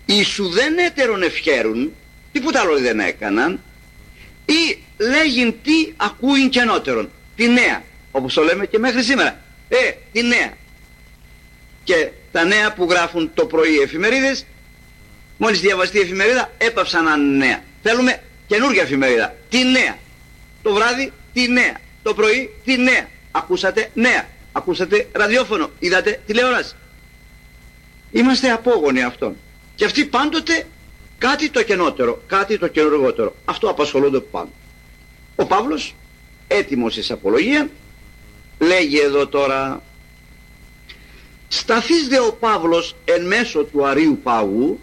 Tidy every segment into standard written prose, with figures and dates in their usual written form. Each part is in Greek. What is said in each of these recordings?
Ισου δεν έτερον ευχέρουν, τίποτα άλλο δεν έκαναν, ή λέγειν τι ακούειν καινότερον, τη νέα, όπως το λέμε και μέχρι σήμερα, τη νέα. Και τα νέα που γράφουν το πρωί οι εφημερίδες, μόλις διαβαστεί η εφημερίδα έπαυσαν να είναι νέα. Θέλουμε καινούργια εφημερίδα, τη νέα. Το βράδυ τη νέα, το πρωί τη νέα. Ακούσατε νέα, ακούσατε ραδιόφωνο, είδατε τηλεόραση. Είμαστε απόγονοι αυτών. Και αυτοί πάντοτε κάτι το καινότερο, κάτι το καινούργότερο. Αυτό απασχολούνται πάντα. Ο Παύλος, έτοιμος εις απολογία, λέγει εδώ τώρα: σταθείς δε ο Παύλος εν μέσω του Αρείου Πάγου,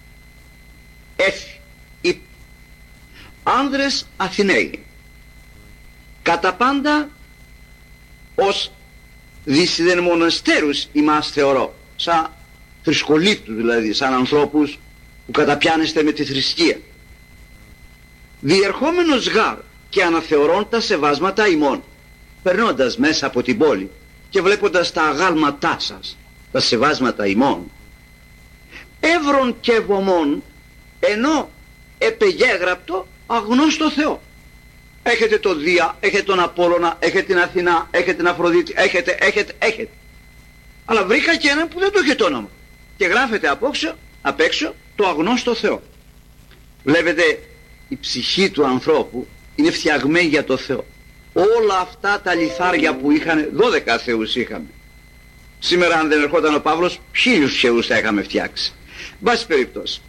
οι άνδρες Αθηναίοι, κατά πάντα ως δυσιδεν μοναστέρους ημάς θεωρώ, σαν θρησκολήπτους δηλαδή, σαν ανθρώπους που καταπιάνεστε με τη θρησκεία, διερχόμενος γάρ και αναθεωρών τα σεβάσματα ημών, περνώντας μέσα από την πόλη και βλέποντας τα αγάλματά σας, τα σεβάσματα ημών, εύρων και βωμών, ενώ επεγέγραπτο αγνώστο Θεό. Έχετε τον Δία, έχετε τον Απόλλωνα, έχετε την Αθηνά, έχετε την Αφροδίτη, έχετε. Αλλά βρήκα και έναν που δεν το έχει το όνομα. Και γράφεται απ' έξω το αγνώστο Θεό. Βλέπετε, η ψυχή του ανθρώπου είναι φτιαγμένη για το Θεό. Όλα αυτά τα λιθάρια που είχαν, 12 θεούς είχαμε. Σήμερα αν δεν ερχόταν ο Παύλος, 1000 θεούς θα είχαμε φτιάξει. Βάση περιπτώσει.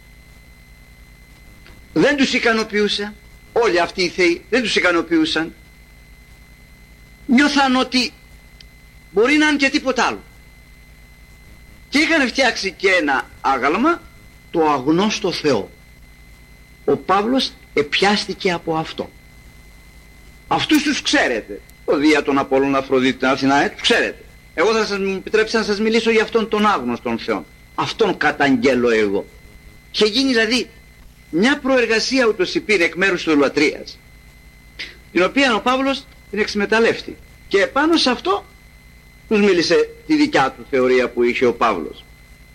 Δεν τους ικανοποιούσε. Όλοι αυτοί οι θεοί δεν τους ικανοποιούσαν. Νιώθαν ότι μπορεί να είναι και τίποτα άλλο. Και είχαν φτιάξει και ένα άγαλμα, το αγνώστο Θεό. Ο Παύλος επιάστηκε από αυτό. Αυτούς τους ξέρετε. Ο Δία, τον Απόλλωνα, Αφροδίτη, την Αθηνά, τους ξέρετε. Εγώ θα σας επιτρέψω να σας μιλήσω για αυτόν τον άγνωστον Θεό. Αυτόν καταγγέλλω εγώ. Και γίνει δηλαδή μια προεργασία ούτως υπήρε εκ μέρους του λατρείας, την οποία ο Παύλος την εξμεταλλεύτηκε. Και πάνω σε αυτό τους μίλησε τη δικιά του θεωρία που είχε ο Παύλος.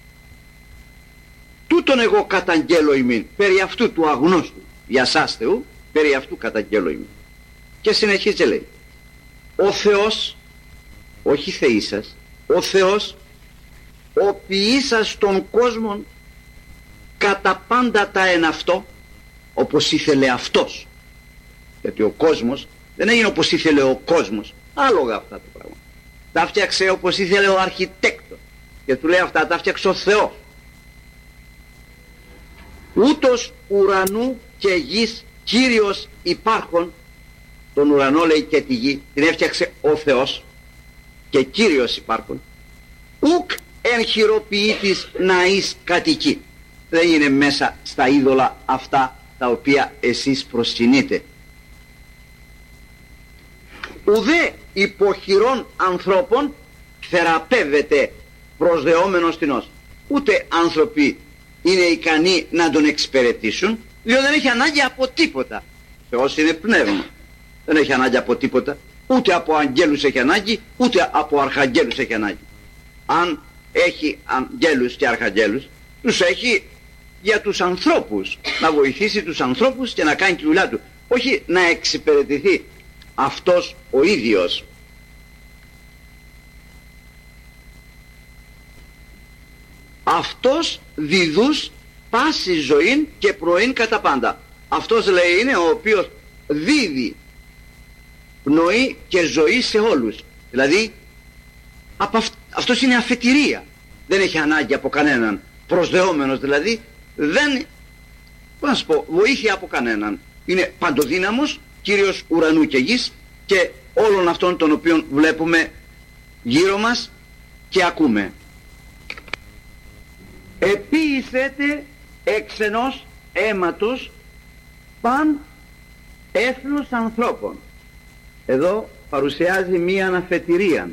Τούτον εγώ καταγγέλλω ημίν, περί αυτού του αγνώστου, για σας Θεού, περί αυτού καταγγέλλω ημίν. Και συνεχίζει και λέει: ο Θεός, όχι θεοί σας, ο Θεός, ο ποιήσας των κόσμων κατά πάντα τα εν αυτό, όπως ήθελε αυτός. Γιατί ο κόσμος δεν έγινε όπως ήθελε ο κόσμος, άλογα αυτά τα πράγματα. Τα φτιάξε όπως ήθελε ο αρχιτέκτος και του λέει αυτά τα φτιάξε ο Θεός. Ούτως ουρανού και γης Κύριος υπάρχων, τον ουρανό λέει και τη γη την έφτιαξε ο Θεός και Κύριος υπάρχων, ουκ εν χειροποιήτης να εις κατοικεί. Δεν είναι μέσα στα είδωλα αυτά τα οποία εσείς προσκυνείτε. Ουδέ υποχειρών ανθρώπων θεραπεύεται προσδεόμενος τινός. Ούτε άνθρωποι είναι ικανοί να τον εξυπηρετήσουν, διότι δεν έχει ανάγκη από τίποτα. Θεός είναι πνεύμα. Δεν έχει ανάγκη από τίποτα. Ούτε από αγγέλους έχει ανάγκη, ούτε από αρχαγγέλους έχει ανάγκη. Αν έχει αγγέλους και αρχαγγέλους, τους έχει για τους ανθρώπους, να βοηθήσει τους ανθρώπους και να κάνει τη δουλειά του, όχι να εξυπηρετηθεί αυτός ο ίδιος. Αυτός διδούς πάση ζωήν και πρωίν κατά πάντα. Αυτός λέει είναι ο οποίος δίδει πνοή και ζωή σε όλους. Δηλαδή αυτός είναι αφετηρία. Δεν έχει ανάγκη από κανέναν. Προσδεόμενος δηλαδή, δεν, πώς να σου πω, βοήθεια από κανέναν. Είναι παντοδύναμος, Κύριος ουρανού και γης και όλων αυτών των οποίων βλέπουμε γύρω μας και ακούμε. Επίησέτε εξ ενός αίματος παν έθνος ανθρώπων. Εδώ παρουσιάζει μία αναφετηρία.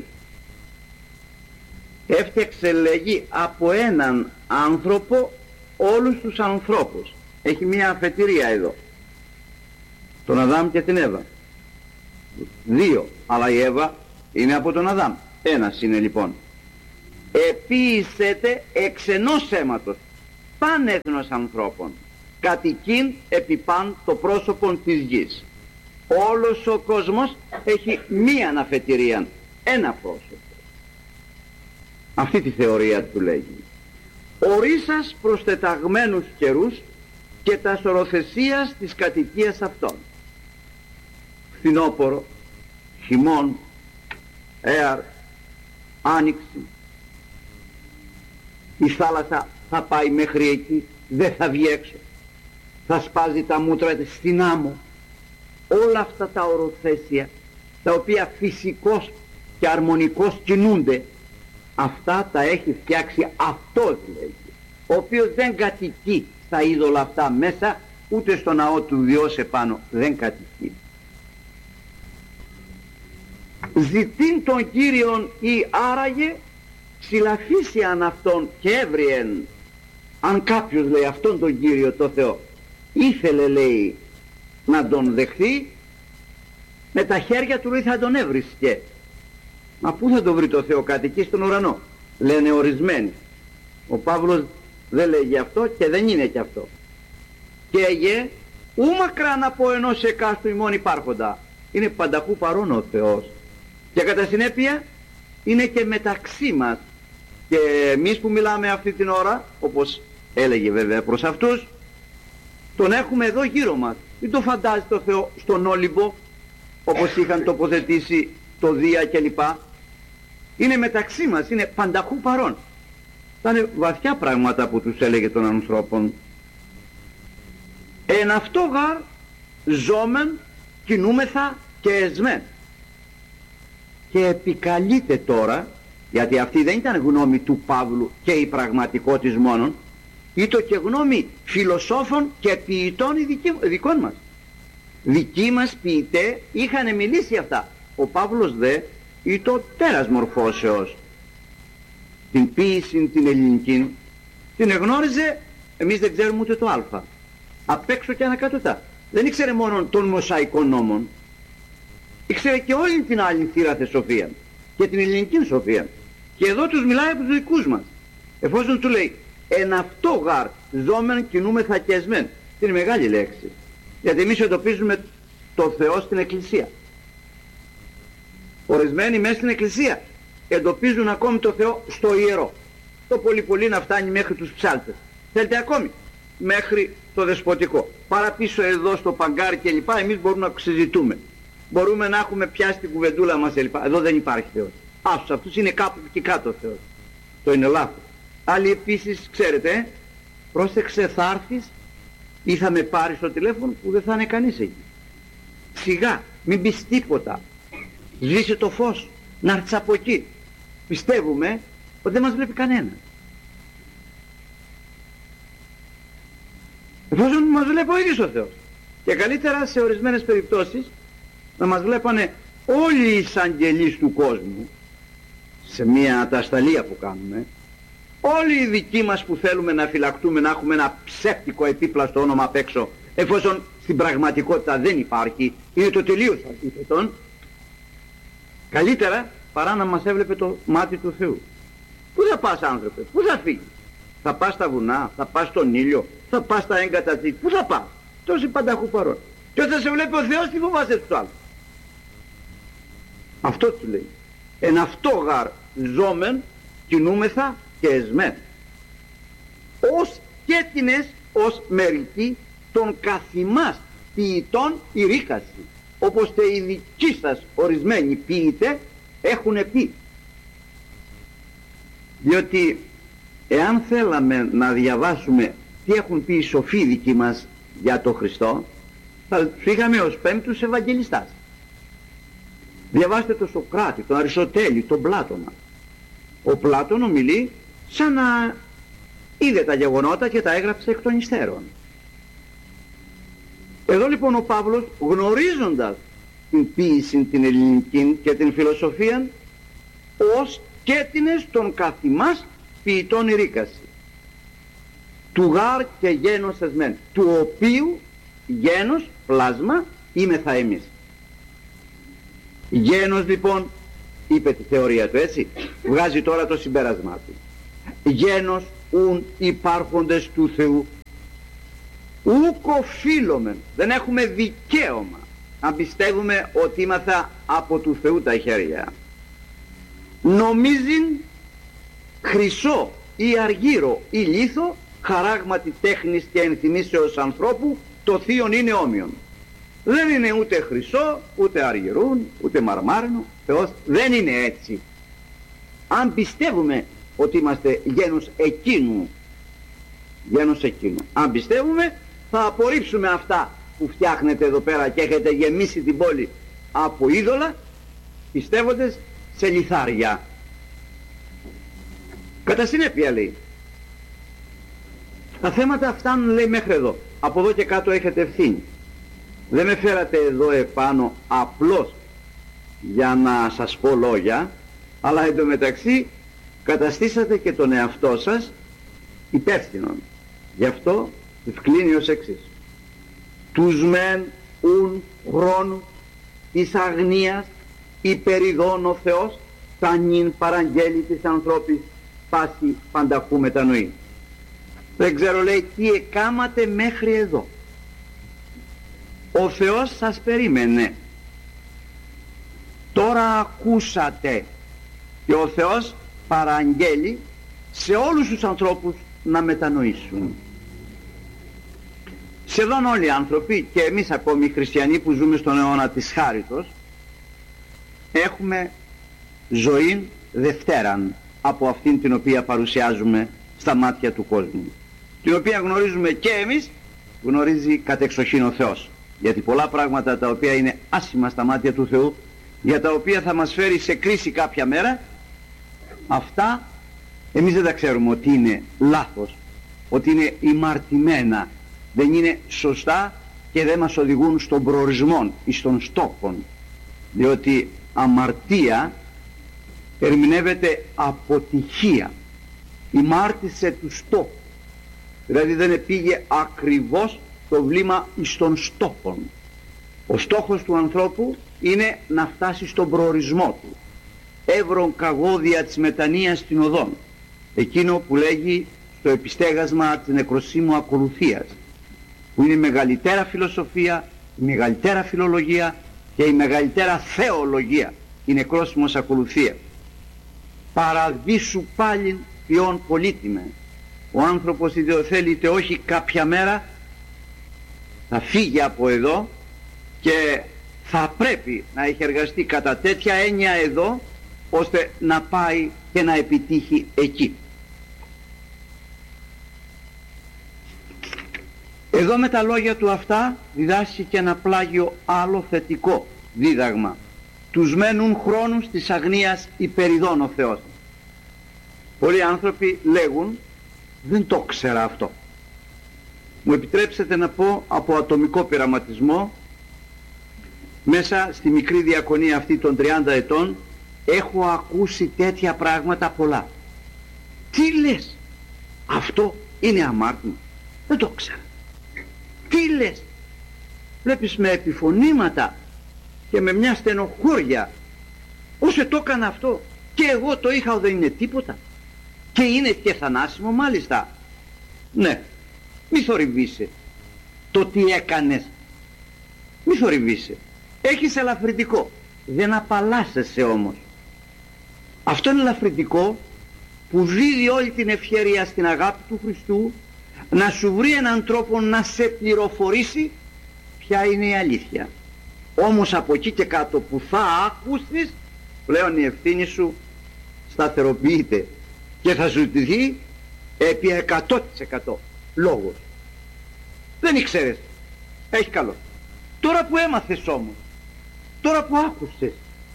Έφτιαξε, λέγει, από έναν άνθρωπο όλους τους ανθρώπους. Έχει μία αφετηρία εδώ. Τον Αδάμ και την Εύα. 2, αλλά η Εύα είναι από τον Αδάμ. Ένας είναι λοιπόν. Επίησετε εξ ενός αίματος παν έθνος ανθρώπων, κατοικήν επί παν το πρόσωπον της γης. Όλος ο κόσμος έχει μίαν αφετηρία, ένα πρόσωπο. Αυτή τη θεωρία του λέγει. Ορίσας προς τεταγμένους καιρούς και τα οροθεσίας της κατοικίας αυτών. Φθινόπορο, χειμών, έαρ, άνοιξη. Η θάλασσα θα πάει μέχρι εκεί, δεν θα βγει έξω. Θα σπάζει τα μούτρα της στην άμμο. Όλα αυτά τα οροθέσια, τα οποία φυσικώς και αρμονικώς κινούνται, αυτά τα έχει φτιάξει αυτός, λέγει, ο οποίος δεν κατοικεί στα είδωλα αυτά μέσα, ούτε στο ναό του Διός επάνω δεν κατοικεί. Ζητήν τον Κύριον ή άραγε ψηλαφίσιαν αυτόν και έβριεν. Αν κάποιος, λέει, αυτόν τον Κύριο το Θεό ήθελε, λέει, να τον δεχθεί, με τα χέρια του, λέει, θα τον έβρισκε. Μα πού θα τον βρει το Θεό? Κατοικεί στον ουρανό, λένε ορισμένοι. Ο Παύλος δεν λέγει αυτό και δεν είναι και αυτό. Και έγε ου μακράν από ενός εκάστου ημών υπάρχοντα. Είναι πανταχού παρόν ο Θεός και κατά συνέπεια είναι και μεταξύ μας. Και εμείς που μιλάμε αυτή την ώρα, όπως έλεγε βέβαια προς αυτούς, τον έχουμε εδώ γύρω μας. Μην το φαντάζει το Θεό στον Όλυμπο, όπως είχαν τοποθετήσει το Δία κλπ. Είναι μεταξύ μας, είναι πανταχού παρόν. Ήταν βαθιά πράγματα που τους έλεγε των ανθρώπων. Εν αυτό γαρ ζώμεν κινούμεθα και εσμέν. Και επικαλείται τώρα, γιατί αυτή δεν ήταν γνώμη του Παύλου και η πραγματικότης μόνον, ήταν και γνώμη φιλοσόφων και ποιητών δικών μας. Δικοί μας ποιητέ είχαν μιλήσει αυτά. Ο Παύλος δε ήταν τέρας μορφώσεως. Την ποίηση την ελληνική την εγνώριζε, εμείς δεν ξέρουμε ούτε το α. Απ' έξω και ανακατωτά. Δεν ήξερε μόνο των μοσαϊκών νόμων. Ήξερε και όλη την άλλη θύραθε σοφία και την ελληνική σοφία. Και εδώ τους μιλάει από τους δικούς μας. Εφόσον του λέει εν αυτό γαρ ζώμεν κινούμεθα και εσμέν. Είναι μεγάλη λέξη. Γιατί εμείς εντοπίζουμε το Θεό στην Εκκλησία. Ορισμένοι μέσα στην Εκκλησία εντοπίζουν ακόμη το Θεό στο ιερό. Το πολύ πολύ να φτάνει μέχρι τους ψάλτες. Θέλετε ακόμη μέχρι το δεσποτικό. Παραπίσω εδώ στο παγκάρι και λοιπά εμείς μπορούμε να συζητούμε. Μπορούμε να έχουμε πιάσει την κουβεντούλα μας κλπ. Εδώ δεν υπάρχει Θεός. Άσους αυτούς είναι κάπου και κάτω ο Θεός. Το είναι λάθος. Άλλοι επίσης ξέρετε, πρόσεξε, θα έρθεις ή θα με πάρεις στο τηλέφωνο που δεν θα είναι κανείς εκεί. Σιγά, μην πεις τίποτα. Σβήσε το φως, να έρθεις από εκεί. Πιστεύουμε ότι δεν μας βλέπει κανένα. Εφόσον μας βλέπει ο ίδιος ο Θεός. Και καλύτερα σε ορισμένες περιπτώσεις να μας βλέπανε όλοι οι εισαγγελείς του κόσμου, σε μια ατασταλία που κάνουμε, όλοι οι δικοί μας που θέλουμε να φυλακτούμε, να έχουμε ένα ψεύτικο επίπλαστο όνομα απ' έξω, εφόσον στην πραγματικότητα δεν υπάρχει, είναι το τελείως αντίθετον, καλύτερα παρά να μας έβλεπε το μάτι του Θεού. Πού θα πας, άνθρωπε, πού θα φύγεις? Θα πας στα βουνά, θα πας στον ήλιο, θα πας στα έγκατα της, πού θα πας? Τόσοι πανταχού παρόν. Και όταν σε βλέπει ο Θεός, τι φοβάσαι τους άλλους? Αυτό του λέει. Εν αυτό γαρ ζώμεν κινούμεθα και εσμέν. Ως κέτινες, ως μερικοί των καθημάς ποιητών ηρίκαση. Όπως και οι δικοί σας ορισμένοι ποιητέ έχουν πει. Διότι εάν θέλαμε να διαβάσουμε τι έχουν πει οι σοφοί δικοί μας για τον Χριστό, θα φύγαμε ως πέμπτους Ευαγγελιστάς. Διαβάστε τον Σοκράτη, τον Αριστοτέλη, τον Πλάτωνα. Ο Πλάτωνο μιλεί σαν να είδε τα γεγονότα και τα έγραψε εκ των υστέρων. Εδώ λοιπόν ο Παύλος, γνωρίζοντας την ποίηση την ελληνική και την φιλοσοφία, ως κέτινες των καθημάς ποιητών ηρίκαση. Του γάρ και γένος εσμέν, του οποίου γένος, πλάσμα, είμεθα εμείς. Γένος λοιπόν, είπε τη θεωρία του, έτσι, βγάζει τώρα το συμπέρασμά του. Γένος ουν υπάρχοντες του Θεού. Ούκ οφείλομεν, δεν έχουμε δικαίωμα να πιστεύουμε ότι είμαστε από του Θεού τα χέρια. Νομίζειν χρυσό ή αργύρο ή λίθο, χαράγματι τέχνης και ενθυμίσεως ανθρώπου, το θείον είναι όμοιον. Δεν είναι ούτε χρυσό, ούτε αργυρούν, ούτε μαρμάρινο. Θεός δεν είναι έτσι. Αν πιστεύουμε ότι είμαστε γένος εκείνου, αν πιστεύουμε, θα απορρίψουμε αυτά που φτιάχνετε εδώ πέρα και έχετε γεμίσει την πόλη από είδωλα, πιστεύοντες σε λιθάρια. Κατά συνέπεια, λέει, τα θέματα φτάνουν, λέει, μέχρι εδώ. Από εδώ και κάτω έχετε ευθύνη. Δεν με φέρατε εδώ επάνω απλώς για να σας πω λόγια, αλλά εντωμεταξύ καταστήσατε και τον εαυτό σας υπεύθυνον. Γι' αυτό ευκλίνει ως εξής: τους μεν ουν χρόνου της αγνίας υπεριδών ο Θεός θα νυν παραγγέλει της ανθρώπης πάση πανταχού μετανοεί. Δεν ξέρω, λέει, τι εκάματε μέχρι εδώ. Ο Θεός σας περίμενε. Τώρα ακούσατε και ο Θεός παραγγέλει σε όλους τους ανθρώπους να μετανοήσουν. Σχεδόν όλοι οι άνθρωποι, και εμείς ακόμη οι χριστιανοί που ζούμε στον αιώνα της χάριτος, έχουμε ζωή δευτέραν από αυτήν την οποία παρουσιάζουμε στα μάτια του κόσμου, την οποία γνωρίζουμε και εμείς, γνωρίζει κατεξοχήν ο Θεός. Γιατί πολλά πράγματα τα οποία είναι άσχημα στα μάτια του Θεού, για τα οποία θα μας φέρει σε κρίση κάποια μέρα, αυτά εμείς δεν τα ξέρουμε ότι είναι λάθος, ότι είναι ημαρτημένα, δεν είναι σωστά και δεν μας οδηγούν στον προορισμό ή στον στόχο, διότι αμαρτία ερμηνεύεται αποτυχία, ημάρτησε του στόχου, δηλαδή δεν πήγε ακριβώς το βλήμα εις τον στόχο. Ο στόχος του ανθρώπου είναι να φτάσει στον προορισμό του, εύρον καγώδια της μετανοίας στην οδόν, εκείνο που λέγει στο επιστέγασμα της νεκροσύμου ακολουθίας, που είναι η μεγαλύτερα φιλοσοφία, η μεγαλύτερα φιλολογία και η μεγαλύτερα θεολογία, η νεκρόσιμος ακολουθία. Παραδείσου πάλιν ποιον πολύτιμε. Ο άνθρωπος είτε θέλει είτε όχι κάποια μέρα θα φύγει από εδώ και θα πρέπει να έχει εργαστεί κατά τέτοια έννοια εδώ, ώστε να πάει και να επιτύχει εκεί. Εδώ με τα λόγια του αυτά διδάσκει και ένα πλάγιο άλλο θετικό δίδαγμα. Τους μένουν χρόνους της αγνίας υπεριδών ο Θεός. Πολλοί άνθρωποι λέγουν, δεν το ξέρα αυτό. Μου επιτρέψετε να πω από ατομικό πειραματισμό, μέσα στη μικρή διακονία αυτή των 30 ετών έχω ακούσει τέτοια πράγματα πολλά. Τι λες, αυτό είναι αμάρτημα? Δεν το ξέρα. Τι λες? Βλέπεις με επιφωνήματα και με μια στενοχώρια, όσο το έκανα αυτό και εγώ το είχα, δεν είναι τίποτα και είναι και θανάσιμο μάλιστα. Ναι, μη θορυβείσαι το τι έκανες, μη θορυβείσαι, έχεις ελαφρυντικό, δεν απαλλάσσεσαι όμως. Αυτό είναι ελαφρυντικό που δίδει όλη την ευχέρεια στην αγάπη του Χριστού να σου βρει έναν τρόπο να σε πληροφορήσει ποια είναι η αλήθεια. Όμως από εκεί και κάτω που θα ακούσεις, πλέον η ευθύνη σου σταθεροποιείται και θα σου δει επί 100% λόγος. Δεν ήξερες, έχει καλό. Τώρα που έμαθες όμως, τώρα που άκουσες,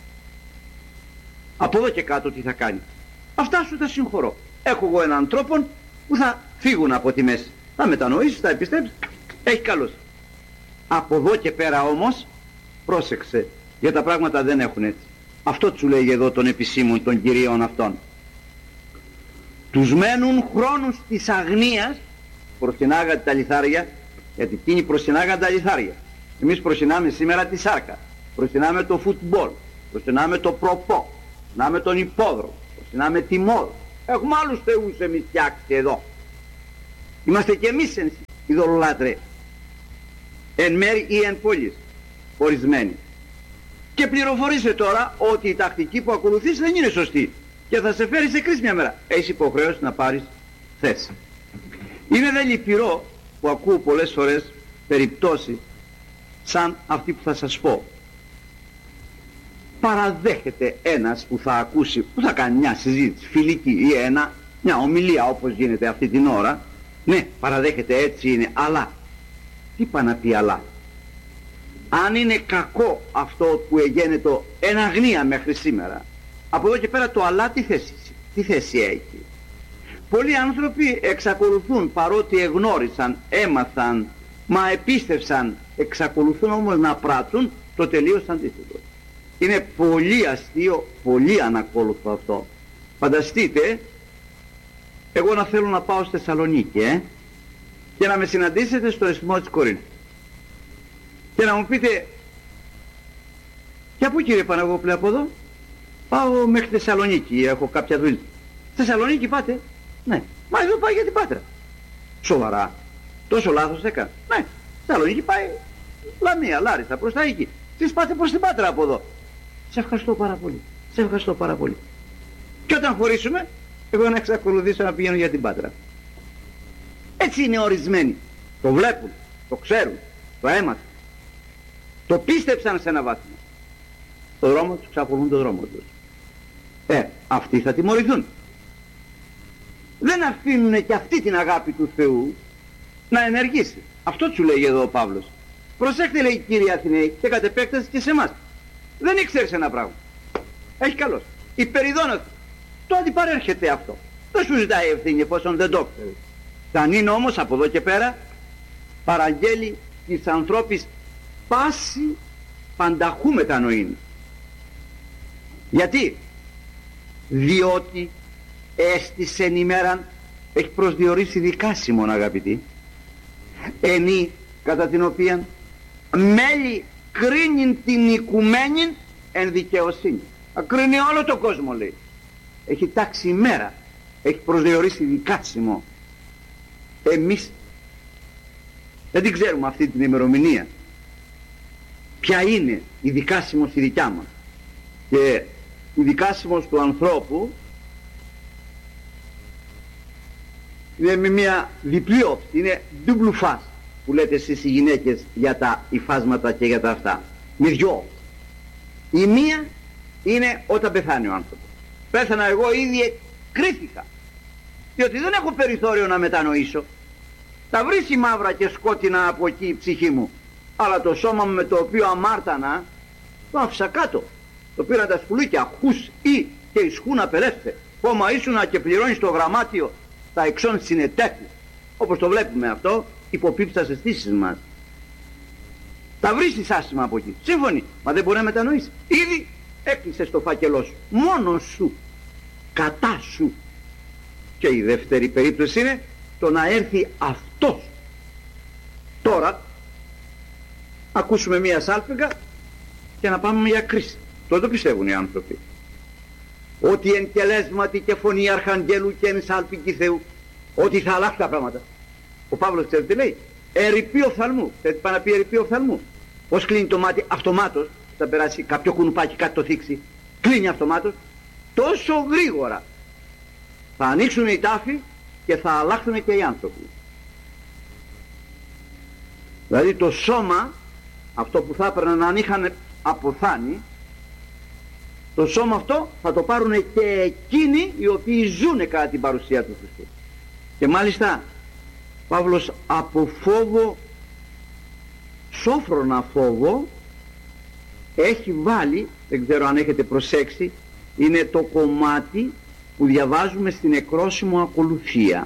από εδώ και κάτω τι θα κάνει? Αυτά σου τα συγχωρώ. Έχω εγώ έναν τρόπο που θα φύγουν από τη μέση. Θα μετανοήσεις, θα επιστρέψεις, έχει καλώς. Από εδώ και πέρα όμως, πρόσεξε, για τα πράγματα δεν έχουν έτσι. Αυτό σου λέγει εδώ των επισήμων των κυρίων αυτών. Τους μένουν χρόνους της αγνίας, προστινάγατε τα λιθάρια, γιατί εκείνοι προστινάγαν τα λιθάρια. Εμείς προστινάμε σήμερα τη σάρκα, προστινάμε το φουτμπολ, προστινάμε το προπό, προστινάμε τον υπόδρομο, προστινάμε τη μόδα. Έχουμε άλλους θεούς εμείς φτιάξει εδώ. Είμαστε και εμείς ειδωλολάτρε, εν μέρη ή εν πόλης, ορισμένοι. Και πληροφορήσε τώρα ότι η τακτική που ακολουθείς δεν είναι σωστή και θα σε φέρει σε κρίση μια μέρα. Έχεις υποχρέωση να πάρεις θέση. Είναι δε λυπηρό που ακούω πολλές φορές περιπτώσεις σαν αυτή που θα σας πω. Παραδέχεται ένας που θα ακούσει, που θα κάνει μια συζήτηση φιλική ή μια ομιλία όπως γίνεται αυτή την ώρα, ναι, παραδέχεται, έτσι είναι, αλλά τι πάει να πει αλλά? Αν είναι κακό αυτό που εγένετο εν αγνία μέχρι σήμερα, από εδώ και πέρα το αλλά τι θέση έχει? Πολλοί άνθρωποι εξακολουθούν, παρότι εγνώρισαν, έμαθαν, μα επίστευσαν, εξακολουθούν όμως να πράττουν το τελείως αντίθετο. Είναι πολύ αστείο, πολύ ανακόλουθο αυτό. Φανταστείτε, εγώ να θέλω να πάω στη Θεσσαλονίκη και να με συναντήσετε στο αισθημό της Κορίνθου και να μου πείτε, και πού κύριε Παναγόπουλε, από εδώ? Πάω μέχρι τη Θεσσαλονίκη, έχω κάποια δουλειά. Θεσσαλονίκη πάτε? Ναι. Μα εδώ πάει για την Πάτρα. Σοβαρά? Τόσο λάθος έκανα? Ναι. Θεσσαλονίκη πάει Λαμία, Λάρισα, προς τα εκεί. Εσείς πάτε προς την Πάτρα από εδώ. Σε ευχαριστώ πάρα πολύ. Σε ευχαριστώ πάρα πολύ. Και όταν χωρίσουμε, εγώ να εξακολουθήσω να πηγαίνω για την Πάτρα. Έτσι είναι ορισμένοι. Το βλέπουν, το ξέρουν, το έμαθαν. Το πίστεψαν σε ένα βάθμο. Το δρόμο τους ξακολουθούν το δρόμο τους. Αυτοί θα τιμωρηθούν. Δεν αφήνουν και αυτή την αγάπη του Θεού να ενεργήσει. Αυτό του λέει εδώ ο Παύλος. Προσέχτε, λέει, κύριε Αθηναίοι, και κατ' επέκταση και σε εμάς. Δεν ήξερες ένα πράγμα. Έχει καλώς. Υπερηδώνεται. Το αντιπαρέρχεται αυτό. Δεν σου ζητάει ευθύνη εφόσον δεν το ξέρεις. Θα είναι όμως από εδώ και πέρα παραγγέλει της ανθρώπης πάση πανταχού μετανοήν. Γιατί? Διότι έστησεν ημέραν, έχει προσδιορίσει δικάσιμον, αγαπητοί, ενή κατά την οποία μέλη κρίνει την οικουμένη εν δικαιοσύνη. Ακρίνει όλο το κόσμο, λέει. Έχει τάξει ημέρα, έχει προσδιορίσει δικάσιμο. Εμείς δεν την ξέρουμε αυτή την ημερομηνία. Ποια είναι η δικάσιμος η δικιά μας? Και η δικάσιμος του ανθρώπου είναι με μια διπλή όψη, είναι double face που λέτε εσείς οι γυναίκες για τα υφάσματα και για τα αυτά. Με δυο. Η μία είναι όταν πεθάνει ο άνθρωπος. Πέθανα εγώ, ήδη κρίθηκα, διότι δεν έχω περιθώριο να μετανοήσω. Θα βρίσει μαύρα και σκότεινα από εκεί η ψυχή μου, αλλά το σώμα μου με το οποίο αμάρτανα το άφησα κάτω. Το πήραν τα σκουλίκια, χους ή και η σκούνα περέφτε. Πόμα ήσουνα και πληρώνεις το γραμμάτιο τα εξών συνετέχει. Όπως το βλέπουμε αυτό, υποπίψα στις αισθήσεις μας. Τα βρίσκεις άσχημα από εκεί. Σύμφωνοι, μα δεν μπορεί να μετανοήσει. Ήδη έκλεισες το φάκελό σου. Μόνος σου. Κατά σου. Και η δεύτερη περίπτωση είναι το να έρθει αυτός. Τώρα ακούσουμε μία σάλπιγγα και να πάμε για κρίση. Το πιστεύουν οι άνθρωποι. Ότι εν τελέσματι και φωνή αρχαγγέλου και εν σάλπιγγι Θεού, ότι θα αλλάξει τα πράγματα. Ο Παύλος ξέρετε τι λέει? Ερειπή οφθαλμού. Ξέρετε τι πάει να πει ερειπή οφθαλμού? Πώς κλείνει το μάτι αυτομάτως, θα περάσει κάποιο κουνουπάκι, κάτι το θίξει, κλείνει αυτομάτως. Τόσο γρήγορα θα ανοίξουν οι τάφοι και θα αλλάξουν και οι άνθρωποι. Δηλαδή το σώμα, αυτό που θα έπαιρναν να είχαν αποθάνει, το σώμα αυτό θα το πάρουν και εκείνοι οι οποίοι ζουν κατά την παρουσία του Χριστού. Και μάλιστα Παύλος από φόβο, σόφρονα φόβο, έχει βάλει, δεν ξέρω αν έχετε προσέξει, είναι το κομμάτι που διαβάζουμε στην εκρόσιμο ακολουθία.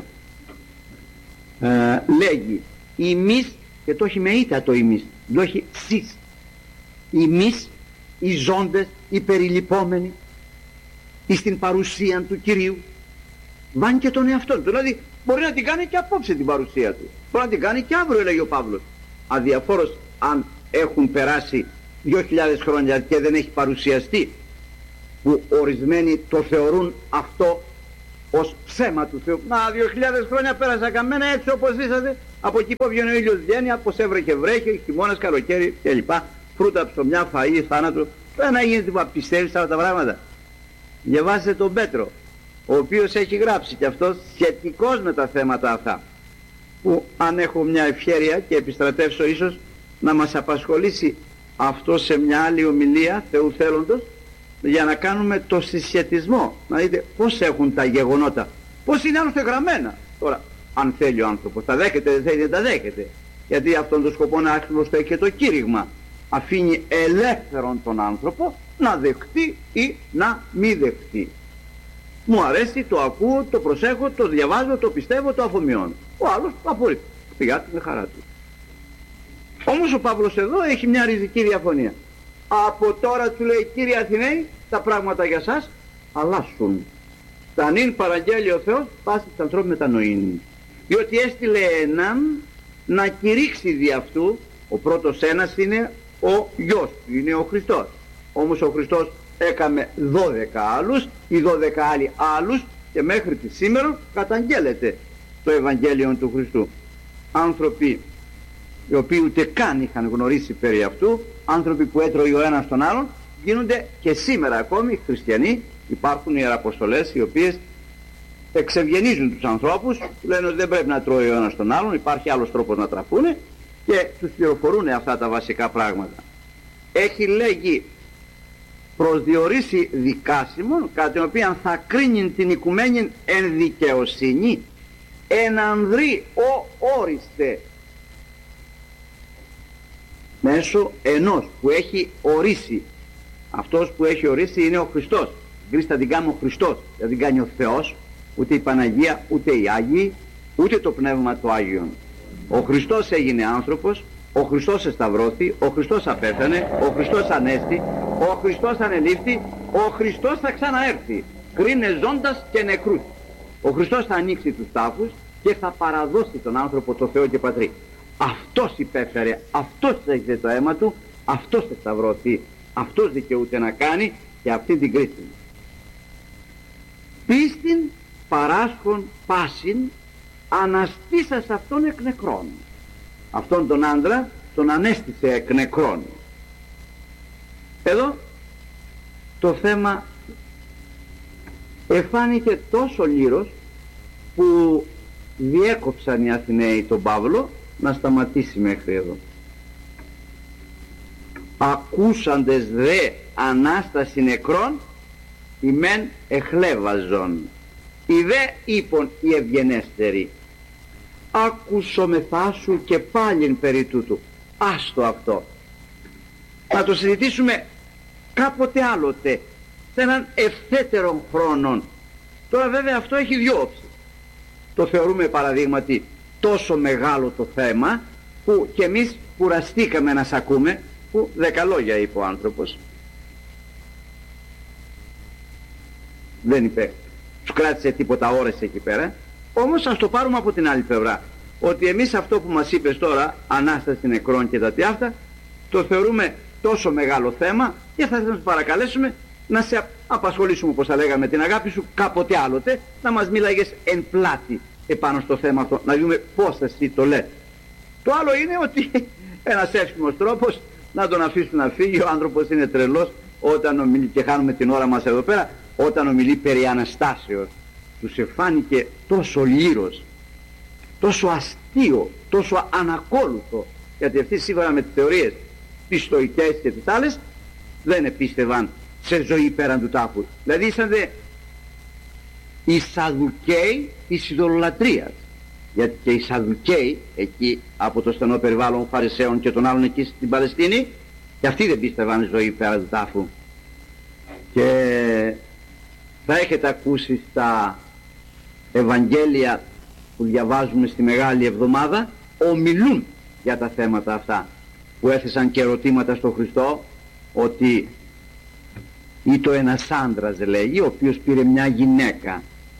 Λέγει ημείς, και το έχει με ήττα το ημείς, το έχει σεις. Ημείς, οι ζώντες, οι περιλυπόμενοι εις την παρουσία του Κυρίου, βάνει και τον εαυτό του. Δηλαδή μπορεί να την κάνει και απόψε την παρουσία του, μπορεί να την κάνει και αύριο, λέγει ο Παύλος, αδιαφόρος αν έχουν περάσει 2.000 χρόνια και δεν έχει παρουσιαστεί, που ορισμένοι το θεωρούν αυτό ως ψέμα του Θεού. Να, 2.000 χρόνια πέρασα καμένα έτσι όπως ζήσατε. Από εκεί που βγαίνει ο ήλιος βγαίνει, από έβρεχε βρέχει, χειμώνας, καλοκαίρι κλπ. Φρούτα, ψωμιά, φαΐ, θάνατο. Δεν γίνεται που πιστεύεις αυτά τα πράγματα. Διαβάστε τον Πέτρο, ο οποίος έχει γράψει και αυτός σχετικός με τα θέματα αυτά, που αν έχω μια ευχέρεια και επιστρατεύσω ίσως να μας απασχολήσει αυτό σε μια άλλη ομιλία Θεού θέλοντος, για να κάνουμε το συσχετισμό, να δείτε πώς έχουν τα γεγονότα, πώς είναι άλλωστε γραμμένα. Τώρα αν θέλει ο άνθρωπος τα δέχεται, δεν θέλει, δεν τα δέχεται, γιατί αυτόν τον σκοπό να άξιλωστεί και το κήρυγμα αφήνει ελεύθερον τον άνθρωπο να δεχτεί ή να μη δεχτεί. Μου αρέσει, το ακούω, το προσέχω, το διαβάζω, το πιστεύω, το αφομοιώνω. Ο άλλος το απορρίπτει, πηγαίνει με χαρά του. Όμως ο Παύλος εδώ έχει μια ριζική διαφωνία. Από τώρα του λέει, κύριε Αθηναίοι, τα πράγματα για σας αλλάσουν. Τα νυν παραγγέλει ο Θεός πάση της ανθρώπου μετανοήν. Διότι έστειλε έναν να κηρύξει δι' αυτού. Ο πρώτος ένας είναι ο γιος του, είναι ο Χριστός. Όμως ο Χριστός έκαμε 12 άλλους, οι 12 άλλοι άλλους, και μέχρι τη σήμερα καταγγέλλεται το Ευαγγέλιο του Χριστού. Άνθρωποι οι οποίοι ούτε καν είχαν γνωρίσει περί αυτού, άνθρωποι που έτρωγε ο ένας τον άλλον, γίνονται και σήμερα ακόμη χριστιανοί. Υπάρχουν ιεραποστολές οι οποίες εξευγενίζουν τους ανθρώπους, λένε ότι δεν πρέπει να τρώει ο ένας τον άλλον, υπάρχει άλλος τρόπος να τραφούνε, και τους πληροφορούν αυτά τα βασικά πράγματα. Έχει λέγει προσδιορίσει δικάσιμον, κατά την οποία θα κρίνει την οικουμένη εν δικαιοσύνη, εν ανδρή ο όριστε, μέσω ενός που έχει ορίσει. Αυτός που έχει ορίσει είναι ο Χριστός. Την κρίση θα την κάνει ο Χριστός, δεν την κάνει ο Θεός, ούτε η Παναγία, ούτε οι Άγιοι, ούτε το Πνεύμα το Άγιον. Ο Χριστός έγινε άνθρωπος, ο Χριστός εσταυρώθη, ο Χριστός απέθανε, ο Χριστός ανέστη, ο Χριστός ανελήφθη, ο Χριστός θα ξαναέρθει, κρίνε ζώντας και νεκρούς. Ο Χριστός θα ανοίξει τους τάφους και θα παραδώσει τον άνθρωπο το Θεό και Πατρί. Αυτός υπέφερε, αυτός έγινε το αίμα του, αυτός θα σταυρωθεί, αυτός δικαιούται να κάνει και αυτή την κρίση. Πίστην παράσχον πάσιν αναστήσας αυτόν εκ νεκρών. Αυτόν τον άντρα τον ανέστησε εκ νεκρών. Εδώ το θέμα εφάνηκε τόσο λύρος που διέκοψαν οι Αθηναίοι τον Παύλο να σταματήσει μέχρι εδώ. Ακούσαντες δε Ανάσταση νεκρών, ημέν εχλέβαζον. Οι δε είπον οι ευγενέστεροι, άκουσομεθά σου και πάλιν περί τούτου. Άστο αυτό, να το συζητήσουμε κάποτε άλλοτε, σε έναν ευθέτερο χρόνο. Τώρα βέβαια αυτό έχει δυο όψεις. Το θεωρούμε παραδείγματι τόσο μεγάλο το θέμα, που και εμείς κουραστήκαμε να σ' ακούμε, που 10 λόγια είπε ο άνθρωπος. Δεν είπε, σου κράτησε τίποτα ώρες εκεί πέρα. Όμως ας το πάρουμε από την άλλη πλευρά, ότι εμείς αυτό που μας είπες τώρα, Ανάσταση νεκρών και τα τι αυτά, το θεωρούμε τόσο μεγάλο θέμα, και θα σας παρακαλέσουμε να σε απασχολήσουμε, όπως θα λέγαμε, την αγάπη σου κάποτε άλλοτε, να μας μίλαγες εν πλάτη επάνω στο θέμα αυτό, να δούμε πώς εσύ το λες. Το άλλο είναι ότι ένας εύσχυμος τρόπος να τον αφήσουν να φύγει. Ο άνθρωπος είναι τρελός όταν ομιλεί, και χάνουμε την ώρα μας εδώ πέρα, όταν ομιλεί περί Αναστάσεως. Τους εφάνηκε τόσο λύρος, τόσο αστείο, τόσο ανακόλουθο, γιατί αυτοί σύμφωνα με τις θεωρίες τις στοικές και τις άλλες δεν επίστευαν σε ζωή πέραν του τάφου. Δηλαδή ήσαν οι Σαδουκαίοι της ειδωλολατρίας, γιατί και οι Σαδουκαίοι εκεί από το στενό περιβάλλον Φαρισαίων και των άλλων εκεί στην Παλαιστίνη, και αυτοί δεν πίστευαν ζωή πέραν του τάφου. Και θα έχετε ακούσει στα Ευαγγέλια που διαβάζουμε στη Μεγάλη Εβδομάδα, ομιλούν για τα θέματα αυτά, που έθεσαν και ερωτήματα στον Χριστό, ότι ήτο ένας άντρας, λέγει, ο οποίος πήρε μια γυναίκα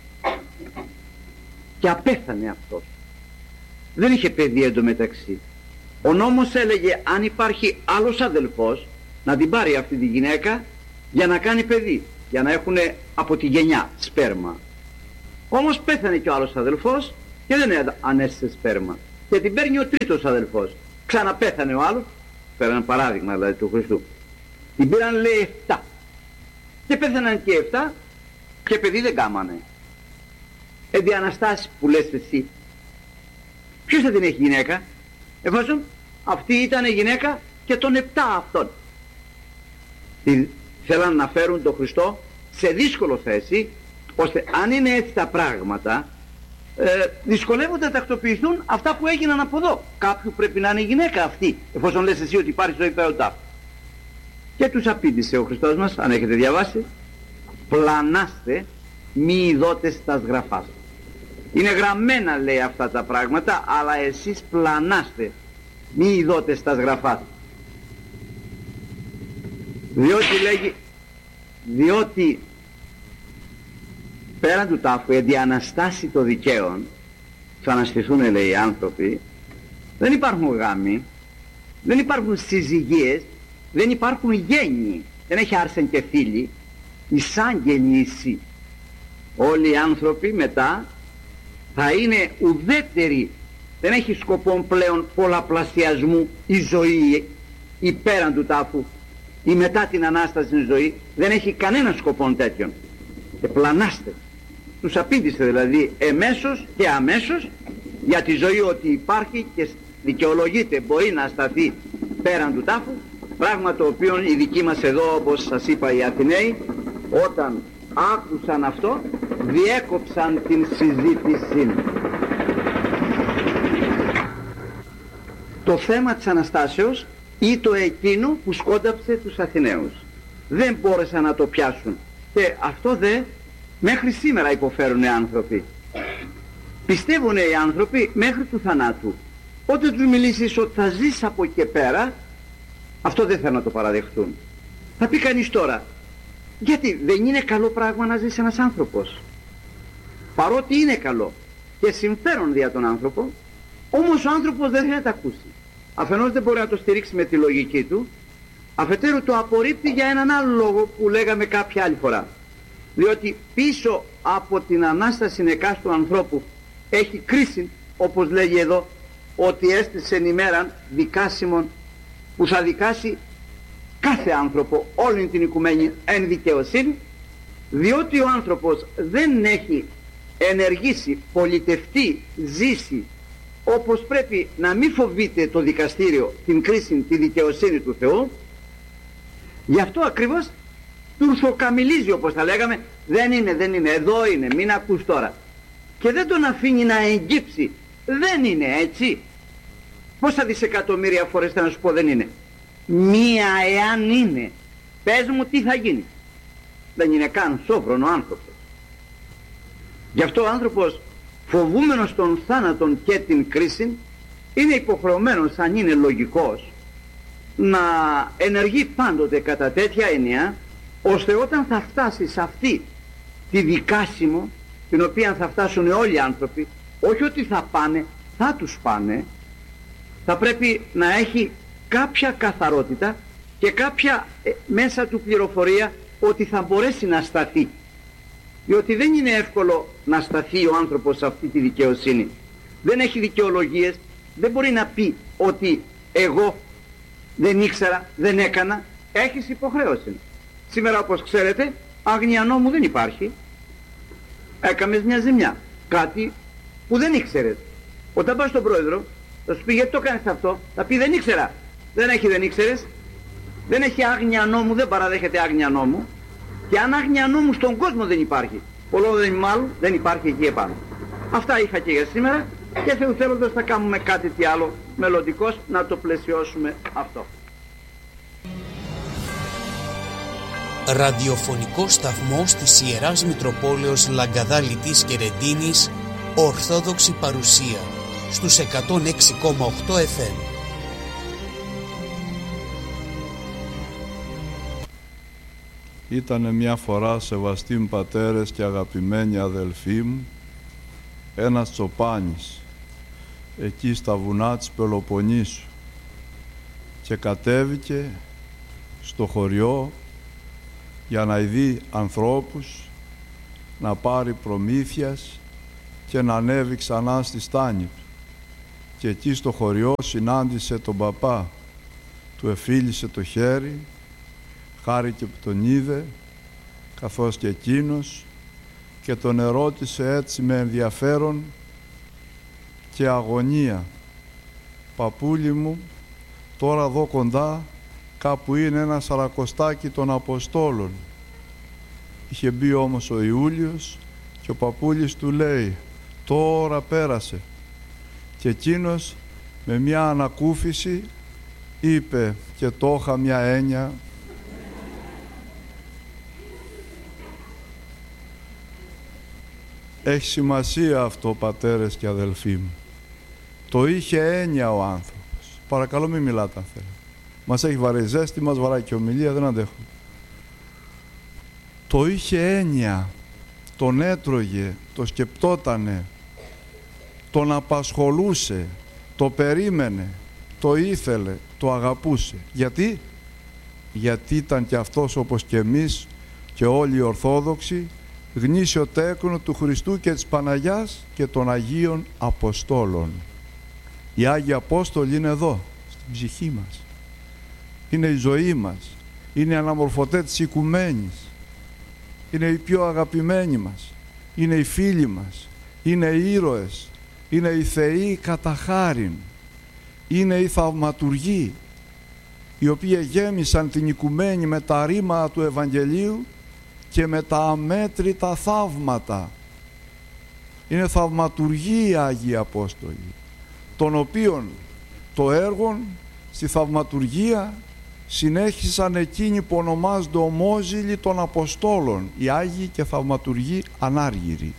και απέθανε αυτός, δεν είχε παιδί εντωμεταξύ. Ο νόμος έλεγε αν υπάρχει άλλος αδελφός να την πάρει αυτή τη γυναίκα για να κάνει παιδί, για να έχουν από τη γενιά σπέρμα. Όμως πέθανε και ο άλλος αδελφός και δεν ανέστησε σπέρμα. Και την παίρνει ο τρίτος αδελφός. Ξαναπέθανε ο άλλος, πέραν ένα παράδειγμα δηλαδή του Χριστού. Την πήραν λέει 7. Και πέθαναν και 7 και παιδί δεν κάμανε. Αναστάσεις που λες εσύ. Ποιος θα την έχει γυναίκα, εφόσον αυτή ήταν γυναίκα και των 7 αυτών. Θέλαν να φέρουν τον Χριστό σε δύσκολο θέση, ώστε αν είναι έτσι τα πράγματα, δυσκολεύονται να τακτοποιηθούν αυτά που έγιναν από εδώ. Κάποιου πρέπει να είναι γυναίκα αυτή, εφόσον λες εσύ ότι υπάρχει ζωή πέρα τάφου. Και τους απήντησε ο Χριστός μας, αν έχετε διαβάσει, πλανάστε μη ειδότες τας γραφάς. Είναι γραμμένα λέει αυτά τα πράγματα, αλλά εσείς πλανάστε μη ειδότες τας γραφάς. Διότι πέραν του τάφου, η Αναστάση των δικαίων, θα αναστηθούν λέει οι άνθρωποι, δεν υπάρχουν γάμοι, δεν υπάρχουν συζυγίες, δεν υπάρχουν γέννοι, δεν έχει άρσεν και φίλοι, εισάγγελοι εσύ. Όλοι οι άνθρωποι μετά θα είναι ουδέτεροι, δεν έχει σκοπό πλέον πολλαπλασιασμού η ζωή ή πέραν του τάφου ή μετά την Ανάσταση ζωή, δεν έχει κανένα σκοπό τέτοιον. Πλανάστε. Τους απήντησε δηλαδή εμέσως και αμέσως για τη ζωή ότι υπάρχει και δικαιολογείται, μπορεί να σταθεί πέραν του τάφου, πράγμα το οποίο οι δικοί μας εδώ, όπως σας είπα, οι Αθηναίοι, όταν άκουσαν αυτό διέκοψαν την συζήτηση. Το θέμα της Αναστάσεως ή το εκείνο που σκόνταψε τους Αθηναίους δεν μπόρεσαν να το πιάσουν, και αυτό μέχρι σήμερα υποφέρουν οι άνθρωποι. Πιστεύουν οι άνθρωποι μέχρι του θανάτου. Όταν τους μιλήσεις ότι θα ζεις από εκεί και πέρα, αυτό δεν θέλουν να το παραδεχτούν. Θα πει κανείς τώρα, γιατί δεν είναι καλό πράγμα να ζήσει ένας άνθρωπος? Παρότι είναι καλό και συμφέρον για τον άνθρωπο, όμως ο άνθρωπος δεν θέλει να τα ακούσει. Αφενός δεν μπορεί να το στηρίξει με τη λογική του, αφετέρου το απορρίπτει για έναν άλλο λόγο που λέγαμε κάποια άλλη φορά. Διότι πίσω από την Ανάσταση εκάστου ανθρώπου έχει κρίση, όπως λέγει εδώ, ότι έστησεν ημέραν δικάσιμον, που θα δικάσει κάθε άνθρωπο, όλη την οικουμένη εν δικαιοσύνη, διότι ο άνθρωπος δεν έχει ενεργήσει, πολιτευτεί, ζήσει όπως πρέπει, να μην φοβείται το δικαστήριο, την κρίση, τη δικαιοσύνη του Θεού. Γι' αυτό ακριβώς του ορθοκαμιλίζει, όπως θα λέγαμε, δεν είναι, εδώ είναι, μην ακούς τώρα. Και δεν τον αφήνει να εγκύψει. Δεν είναι έτσι. Πόσα δισεκατομμύρια φορές θα να σου πω δεν είναι? Μία εάν είναι. Πες μου τι θα γίνει. Δεν είναι καν σόφρον ο άνθρωπος. Γι' αυτό ο άνθρωπος, φοβούμενος τον θάνατον και την κρίση, είναι υποχρεωμένος, αν είναι λογικός, να ενεργεί πάντοτε κατά τέτοια έννοια, ώστε όταν θα φτάσει σε αυτή τη δικάσιμο, την οποία θα φτάσουν όλοι οι άνθρωποι, όχι ότι θα πάνε, θα τους πάνε, θα πρέπει να έχει κάποια καθαρότητα και κάποια μέσα του πληροφορία ότι θα μπορέσει να σταθεί. Διότι δεν είναι εύκολο να σταθεί ο άνθρωπος σε αυτή τη δικαιοσύνη. Δεν έχει δικαιολογίες, δεν μπορεί να πει ότι εγώ δεν ήξερα, δεν έκανα. Έχεις υποχρέωση. Σήμερα, όπως ξέρετε, άγνοια νόμου δεν υπάρχει. Έκαμες μια ζημιά, κάτι που δεν ήξερες. Όταν πας στον πρόεδρο, θα σου πει γιατί το κάνεις αυτό, θα πει δεν ήξερα. Δεν έχει δεν ήξερες, δεν έχει άγνοια νόμου, δεν παραδέχεται άγνοια νόμου. Και αν άγνοια νόμου στον κόσμο δεν υπάρχει, πολλό δεν μάλλον δεν υπάρχει εκεί επάνω. Αυτά είχα και για σήμερα, και Θεού θέλοντας θα κάνουμε κάτι τι άλλο μελλοντικός να το πλαισιώσουμε αυτό. Ραδιοφωνικό σταθμό της Ιεράς Μητροπόλεως Λαγκαδάλητης και Ρεντίνης, Ορθόδοξη παρουσία στους 106,8 FM. Ήτανε μια φορά, σεβαστοί μου πατέρες και αγαπημένοι αδελφοί μου, ένας τσοπάνης εκεί στα βουνά της Πελοποννήσου, και κατέβηκε στο χωριό για να ειδεί ανθρώπους, να πάρει προμήθειας και να ανέβει ξανά στη στάνη του. Και εκεί στο χωριό συνάντησε τον παπά, του εφίλησε το χέρι, χάρηκε που τον είδε, καθώς και εκείνος, και τον ερώτησε έτσι με ενδιαφέρον και αγωνία: «Παππούλη μου, τώρα εδώ κοντά κάπου είναι ένα σαρακοστάκι των Αποστόλων». Είχε μπει όμως ο Ιούλιος και ο παππούλης του λέει: «Τώρα πέρασε». Και εκείνος με μια ανακούφιση είπε, και το είχα μια έννοια: έχει σημασία αυτό, πατέρες και αδελφοί μου. Το είχε έννοια ο άνθρωπος. Παρακαλώ μην μιλάτε αν θέλετε. Μας έχει βαρύ ζέστη, μας βαράει και ομιλία, δεν αντέχουμε. Το είχε έννοια, τον έτρωγε, το σκεπτότανε, τον απασχολούσε, το περίμενε, το ήθελε, το αγαπούσε. Γιατί? Γιατί ήταν και αυτός, όπως και εμείς και όλοι οι Ορθόδοξοι, γνήσιο τέκνο του Χριστού και της Παναγιάς και των Αγίων Αποστόλων. Οι Άγιοι Απόστολοι είναι εδώ, στην ψυχή μας. Είναι η ζωή μας. Είναι οι αναμορφωτές της οικουμένης. Είναι οι πιο αγαπημένοι μας. Είναι οι φίλοι μας. Είναι οι ήρωες. Είναι οι θεοί κατά χάριν. Είναι οι θαυματουργοί, οι οποίοι γέμισαν την οικουμένη με τα ρήματα του Ευαγγελίου και με τα αμέτρητα θαύματα. Είναι θαυματουργοί οι Άγιοι Απόστολοι, των οποίων το έργο στη θαυματουργία συνέχισαν εκείνοι που ονομάζονται ομόζηλοι των Αποστόλων, οι Άγιοι και θαυματουργοί ανάργυροι.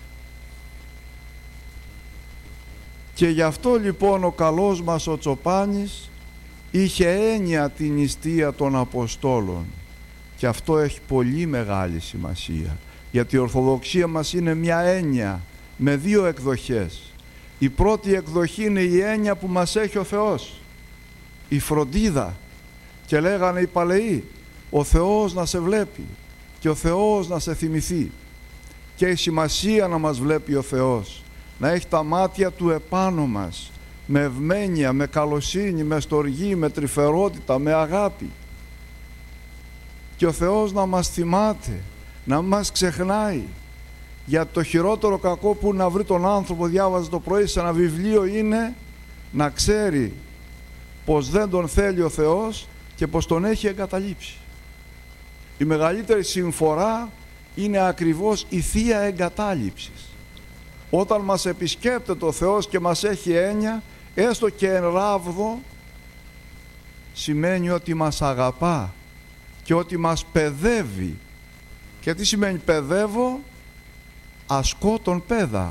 Και γι' αυτό λοιπόν ο καλός μας ο Τσοπάνης είχε έννοια την νηστεία των Αποστόλων. Και αυτό έχει πολύ μεγάλη σημασία, γιατί η Ορθοδοξία μας είναι μια έννοια με δύο εκδοχές. Η πρώτη εκδοχή είναι η έννοια που μας έχει ο Θεός, η φροντίδα, και λέγανε οι παλαιοί, ο Θεός να σε βλέπει και ο Θεός να σε θυμηθεί. Και η σημασία να μας βλέπει ο Θεός, να έχει τα μάτια του επάνω μας, με ευμένεια, με καλοσύνη, με στοργή, με τρυφερότητα, με αγάπη. Και ο Θεός να μας θυμάται, να μας ξεχνάει. Για το χειρότερο κακό που να βρει τον άνθρωπο, διάβαζε το πρωί σε ένα βιβλίο, είναι να ξέρει πως δεν τον θέλει ο Θεός και πως τον έχει εγκαταλείψει. Η μεγαλύτερη συμφορά είναι ακριβώς η θεία εγκατάλειψη. Όταν μας επισκέπτεται ο Θεός και μας έχει έννοια, έστω και εν ράβδο, σημαίνει ότι μας αγαπά και ότι μας παιδεύει. Και τι σημαίνει παιδεύω? Ασκώ τον παίδα,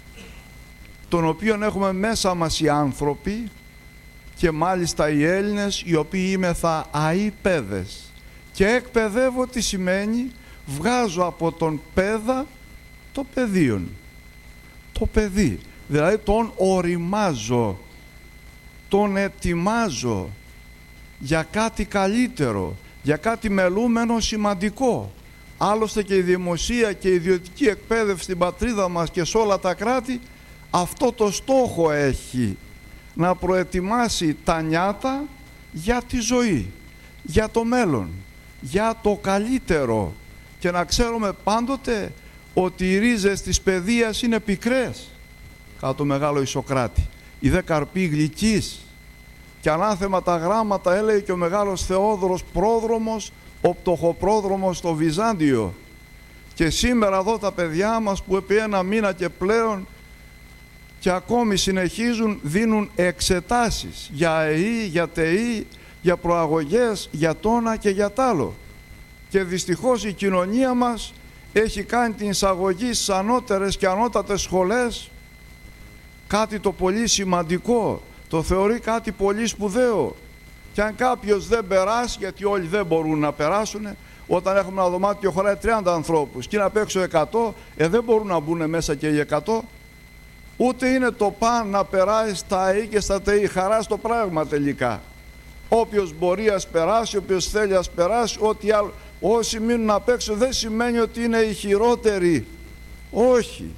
τον οποίον έχουμε μέσα μας οι άνθρωποι, και μάλιστα οι Έλληνες, οι οποίοι είμεθα αηπαίδες. Και εκπαιδεύω τι σημαίνει? Βγάζω από τον παίδα το παιδίον, το παιδί, δηλαδή τον οριμάζω, τον ετοιμάζω για κάτι καλύτερο, για κάτι μελούμενο σημαντικό. Άλλωστε και η δημοσία και η ιδιωτική εκπαίδευση στην πατρίδα μας και σε όλα τα κράτη αυτό το στόχο έχει, να προετοιμάσει τα νιάτα για τη ζωή, για το μέλλον, για το καλύτερο, και να ξέρουμε πάντοτε ότι οι ρίζες της παιδείας είναι πικρές. Κατά το μεγάλο Ισοκράτη, η δε καρπή γλυκής, και ανάθεμα τα γράμματα, έλεγε και ο μεγάλος Θεόδωρος πρόδρομος, ο πτωχοπρόδρομος στο Βυζάντιο. Και σήμερα εδώ τα παιδιά μας που επί ένα μήνα και πλέον και ακόμη συνεχίζουν, δίνουν εξετάσεις για ΕΗ, για ΤΕΗ, για προαγωγές, για τόνα και για τ' άλλο. Και δυστυχώς η κοινωνία μας έχει κάνει την εισαγωγή στις ανώτερες και ανώτατες σχολές κάτι το πολύ σημαντικό, το θεωρεί κάτι πολύ σπουδαίο. Και αν κάποιος δεν περάσει, γιατί όλοι δεν μπορούν να περάσουν, όταν έχουμε ένα δωμάτιο χωράει 30 ανθρώπους και είναι απ' έξω 100, δεν μπορούν να μπουν μέσα και οι 100. Ούτε είναι το παν να περάσει στα ΑΕ και στα ΤΕΗ, χαρά στο πράγμα τελικά. Όποιος μπορεί ας περάσει, όποιος θέλει ας περάσει, ό,τι άλλο. Όσοι μείνουν απ' έξω δεν σημαίνει ότι είναι οι χειρότεροι. Όχι.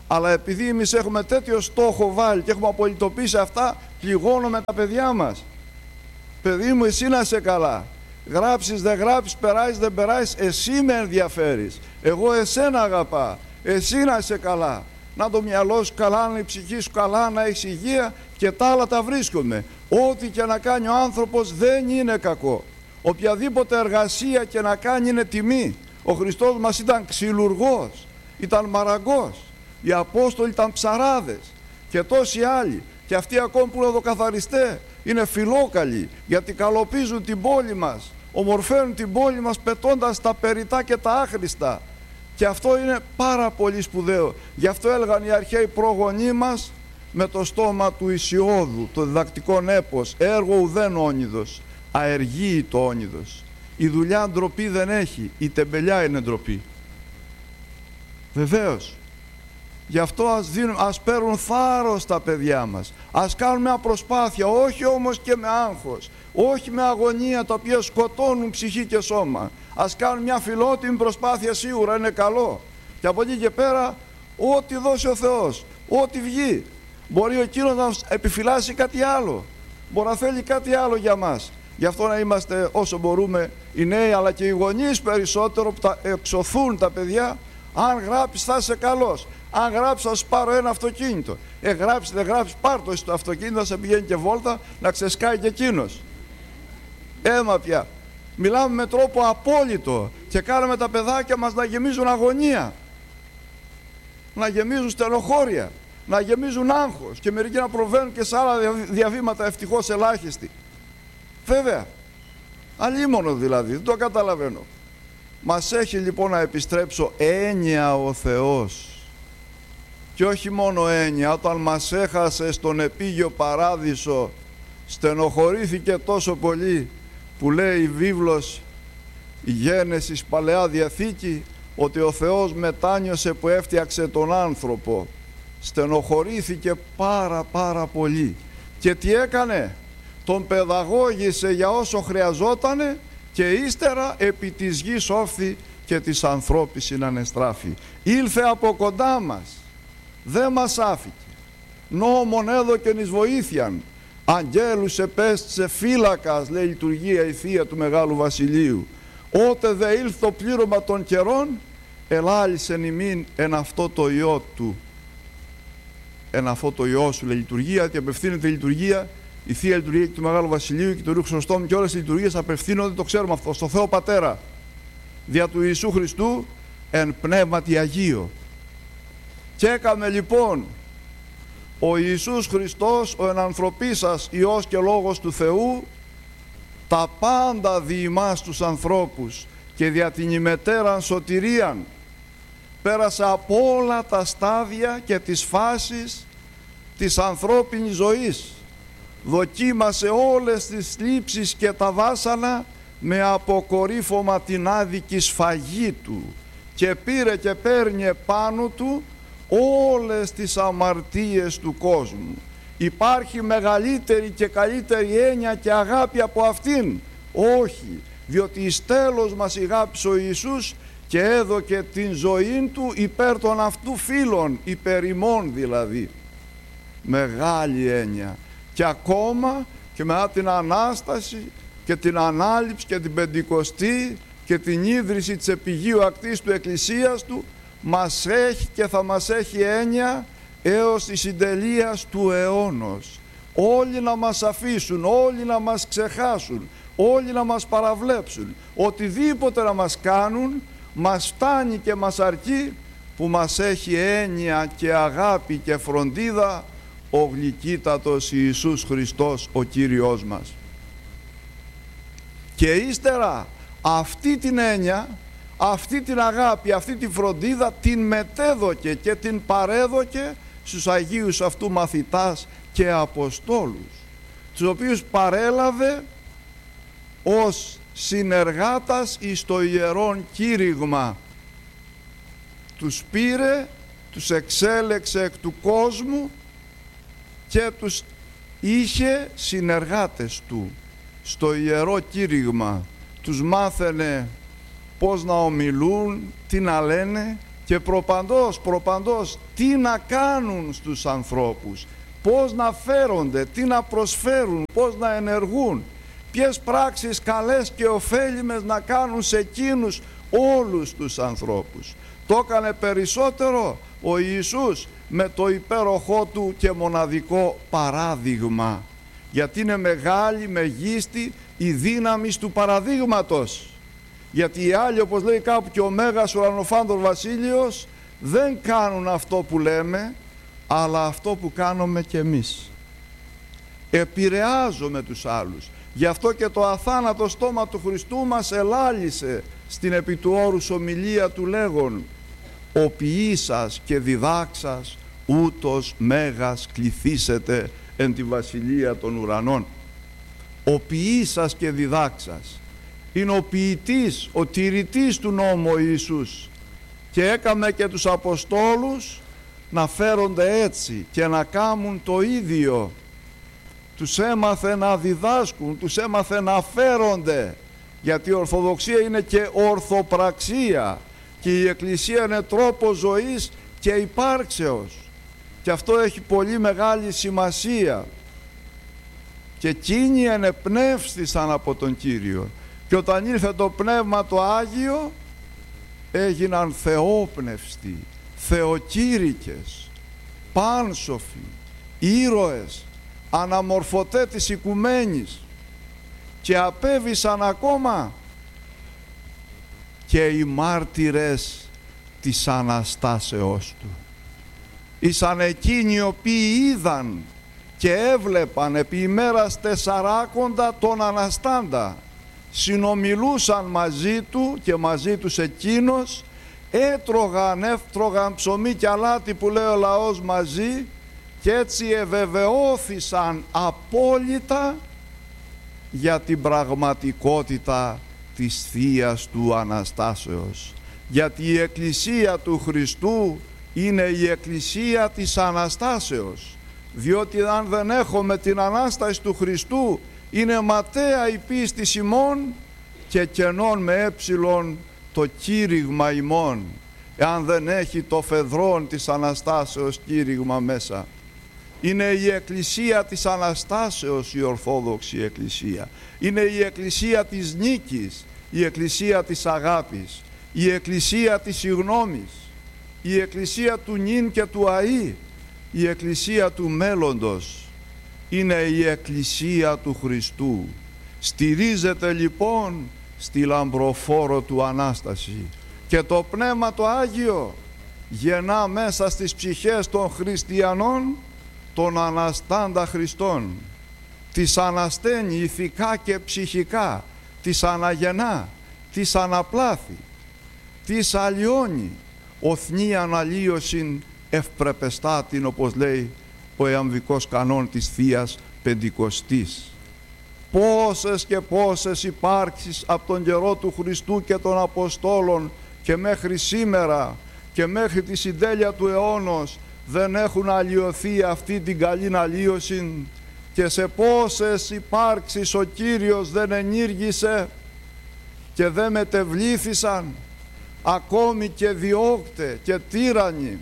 Αλλά επειδή εμείς έχουμε τέτοιο στόχο βάλει και έχουμε απολυτοποιήσει αυτά, πληγώνουμε τα παιδιά μας. Παιδί μου, εσύ να είσαι καλά. Γράψεις δεν γράψεις, περάσεις δεν περάσεις, εσύ με ενδιαφέρεις. Εγώ εσένα αγαπά. Εσύ να είσαι καλά. Να το μυαλό σου καλά, να η ψυχή σου καλά, να έχεις υγεία και τα άλλα τα βρίσκομαι. Ό,τι και να κάνει ο άνθρωπος δεν είναι κακό. Οποιαδήποτε εργασία και να κάνει είναι τιμή. Ο Χριστός μας ήταν ξυλουργός, ήταν μαραγκός. Οι Απόστολοι ήταν ψαράδες και τόσοι άλλοι. Και αυτοί ακόμη που είναι οδοκαθαριστές είναι φιλόκαλοι, γιατί καλοπίζουν την πόλη μας, ομορφαίνουν την πόλη μας πετώντας τα περιτά και τα άχρηστα. Και αυτό είναι πάρα πολύ σπουδαίο. Γι' αυτό έλεγαν οι αρχαίοι προγονείς μας με το στόμα του Ησιώδου, το διδακτικό έπος, έργο ουδέν όνειδος, αεργεί το όνειδος. Η δουλειά ντροπή δεν έχει, η τεμπελιά είναι ντροπή. Βεβαίως. Γι' αυτό ας παίρνουν θάρρος τα παιδιά μας. Ας κάνουν μια προσπάθεια, όχι όμως και με άγχος, όχι με αγωνία τα οποία σκοτώνουν ψυχή και σώμα. Ας κάνουν μια φιλότιμη προσπάθεια, σίγουρα είναι καλό. Και από εκεί και πέρα, ό,τι δώσει ο Θεός, ό,τι βγει. Μπορεί ο Κύριος να επιφυλάσει κάτι άλλο. Μπορεί να θέλει κάτι άλλο για μας. Γι' αυτό να είμαστε όσο μπορούμε οι νέοι, αλλά και οι γονείς περισσότερο που τα εξωθούν τα παιδιά. Αν γράψεις θα είσαι καλός. Αν γράψεις θα σου πάρω ένα αυτοκίνητο. Γράψεις δεν γράψεις, πάρ' το στο αυτοκίνητο, θα σε πηγαίνει και βόλτα, να ξεσκάει και εκείνος. Έμα πια. Μιλάμε με τρόπο απόλυτο και κάνουμε τα παιδάκια μας να γεμίζουν αγωνία, να γεμίζουν στενοχώρια, να γεμίζουν άγχος και μερικοί να προβαίνουν και σε άλλα διαβήματα, ευτυχώς ελάχιστοι. Βέβαια, αλίμονο δηλαδή, δεν το καταλαβαίνω. Μας έχει λοιπόν να επιστρέψω έννοια ο Θεός. Και όχι μόνο έννοια, όταν μας έχασε στον επίγειο παράδεισο, στενοχωρήθηκε τόσο πολύ που λέει η βίβλος, η Γένεσης, Παλαιά Διαθήκη, ότι ο Θεός μετάνιωσε που έφτιαξε τον άνθρωπο. Στενοχωρήθηκε πάρα πολύ. Και τι έκανε? Τον παιδαγώγησε για όσο χρειαζότανε και ύστερα επί της γης όφθη και της ανθρώπης συνανεστράφη. Ήλθε από κοντά μας, δεν μας άφηκε. Νόμον έδωκεν εις βοήθειαν, αγγέλους επέστησε φύλακας, λέει η λειτουργία η Θεία του Μεγάλου Βασιλείου. Ότε δε ήλθε το πλήρωμα των καιρών, ελάλησεν ημίν εν αυτό το Υιό του. Εν αυτό το Υιό σου, λέει η λειτουργία, και απευθύνεται η λειτουργία, η Θεία Λειτουργία του Μεγάλου Βασιλείου και του Ρίου Χρυσοστόμου, και όλες οι λειτουργίες απευθύνονται, το ξέρουμε αυτό, στο Θεό Πατέρα, δια του Ιησού Χριστού εν πνεύματι Αγίο. Και έκαμε λοιπόν ο Ιησούς Χριστός, ο ενανθρωπίσας Υιός και Λόγος του Θεού, τα πάντα δι' ημάς τους ανθρώπους και δια την ημετέραν σωτηρίαν. Πέρασε από όλα τα στάδια και τις φάσεις της ανθρώπινης ζωής. Δοκίμασε όλες τις λήψεις και τα βάσανα με αποκορύφωμα την άδικη σφαγή του και πήρε και παίρνει επάνω του όλες τις αμαρτίες του κόσμου. Υπάρχει μεγαλύτερη και καλύτερη έννοια και αγάπη από αυτήν? Όχι, διότι εις τέλος μας ηγάπησε ο Ιησούς και έδωκε την ζωή του υπέρ των αυτού φίλων, υπέρ ημών δηλαδή. Μεγάλη έννοια. Και ακόμα και μετά την Ανάσταση και την Ανάληψη και την Πεντηκοστή και την ίδρυση της επιγείου ακτής του Εκκλησίας του, μας έχει και θα μας έχει έννοια έως τη συντελείας του αιώνος. Όλοι να μας αφήσουν, όλοι να μας ξεχάσουν, όλοι να μας παραβλέψουν, οτιδήποτε να μας κάνουν, μας φτάνει και μας αρκεί που μας έχει έννοια και αγάπη και φροντίδα ο γλυκύτατος Ιησούς Χριστός ο Κύριος μας. Και ύστερα αυτή την έννοια, αυτή την αγάπη, αυτή τη φροντίδα την μετέδωκε και την παρέδωκε στους Αγίους αυτού μαθητάς και Αποστόλους, τους οποίους παρέλαβε ως συνεργάτας εις το Ιερόν Κήρυγμα. Τους πήρε, τους εξέλεξε εκ του κόσμου και τους είχε συνεργάτες του στο Ιερό Κήρυγμα. Τους μάθαινε πώς να ομιλούν, τι να λένε, και προπαντός τι να κάνουν στους ανθρώπους, πώς να φέρονται, τι να προσφέρουν, πώς να ενεργούν, ποιες πράξεις καλές και ωφέλιμες να κάνουν σε εκείνους όλους τους ανθρώπους. Το έκανε περισσότερο ο Ιησούς με το υπέροχό του και μοναδικό παράδειγμα, γιατί είναι μεγάλη, μεγίστη η δύναμη του παραδείγματος. Γιατί οι άλλοι, όπως λέει κάπου και ο Μέγας Ουρανοφάντορ Βασίλειος, δεν κάνουν αυτό που λέμε, αλλά αυτό που κάνουμε κι εμείς. Επηρεάζουμε τους άλλους. Γι' αυτό και το αθάνατο στόμα του Χριστού μας ελάλησε στην επί του όρους ομιλία του λέγον: «Ο ποιήσας και διδάξας ούτως μέγας κληθήσετε εν τη βασιλεία των ουρανών». Ο ποιήσας και διδάξας είναι ο ποιητής, ο τηρητής του νόμου ο Ιησούς, και έκαμε και τους Αποστόλους να φέρονται έτσι και να κάνουν το ίδιο. Τους έμαθε να διδάσκουν, τους έμαθε να φέρονται, γιατί η Ορθοδοξία είναι και ορθοπραξία και η Εκκλησία είναι τρόπος ζωής και υπάρξεως, και αυτό έχει πολύ μεγάλη σημασία. Και εκείνοι ενεπνεύστησαν από τον Κύριο, και όταν ήρθε το Πνεύμα το Άγιο έγιναν θεόπνευστοι, θεοκήρυκες, πάνσοφοι, ήρωες, αναμορφωτέ της οικουμένης, και απέβησαν ακόμα και οι μάρτυρες της Αναστάσεώς του. Ήσαν εκείνοι οι οποίοι είδαν και έβλεπαν επί ημέρας 40 τον Αναστάντα, συνομιλούσαν μαζί του και μαζί τους εκείνος, έφτρωγαν ψωμί και αλάτι που λέει ο λαός μαζί, και έτσι ευεβεβαιώθησαν απόλυτα για την πραγματικότητα της Θείας του Αναστάσεως. Γιατί η Εκκλησία του Χριστού είναι η Εκκλησία της Αναστάσεως, διότι αν δεν έχουμε την Ανάσταση του Χριστού, είναι ματαία η πίστη ημών και κενών με έψιλον το κήρυγμα ημών, εάν δεν έχει το φεδρόν της Αναστάσεως κήρυγμα μέσα. Είναι η Εκκλησία της Αναστάσεως η Ορθόδοξη Εκκλησία. Είναι η Εκκλησία της νίκης, η Εκκλησία της αγάπης, η Εκκλησία της συγνώμης, η Εκκλησία του νυν και του αΐ, η Εκκλησία του μέλλοντος. Είναι η Εκκλησία του Χριστού. Στηρίζεται λοιπόν στη λαμπροφόρο του Ανάσταση, και το Πνεύμα το Άγιο γεννά μέσα στις ψυχές των χριστιανών τον Αναστάντα Χριστόν. Τις ανασταίνει ηθικά και ψυχικά, τις αναγεννά, τις αναπλάθει, τις αλλοιώνει, οθνή αναλύωσιν ευπρεπεστάτην, όπως λέει ο εαμβικός κανόν της Θείας Πεντηκοστής. Πόσες και πόσες υπάρξεις από τον καιρό του Χριστού και των Αποστόλων και μέχρι σήμερα και μέχρι τη συντέλεια του αιώνος δεν έχουν αλλοιωθεί αυτή την καλήν αλλοίωση, και σε πόσες υπάρξεις ο Κύριος δεν ενήργησε και δεν μετεβλήθησαν ακόμη και διώκτε και τύρανοι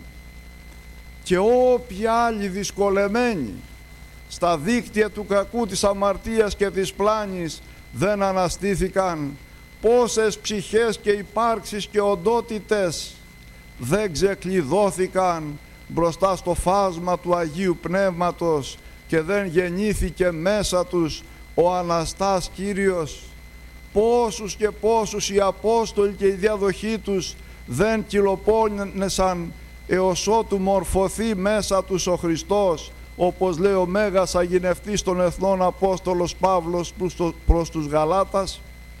και όποιοι άλλοι δυσκολεμένοι στα δίκτυα του κακού, της αμαρτίας και της πλάνης δεν αναστήθηκαν. Πόσες ψυχές και υπάρξεις και οντότητες δεν ξεκλειδώθηκαν μπροστά στο φάσμα του Αγίου Πνεύματος και δεν γεννήθηκε μέσα τους ο Αναστάς Κύριος. Πόσους και πόσους οι Απόστολοι και η διαδοχή τους δεν κυλοπώνεσαν έως ότου μορφωθεί μέσα τους ο Χριστός, όπως λέει ο Μέγας Αγινευτής των Εθνών Απόστολος Παύλος προς τους Γαλάτας.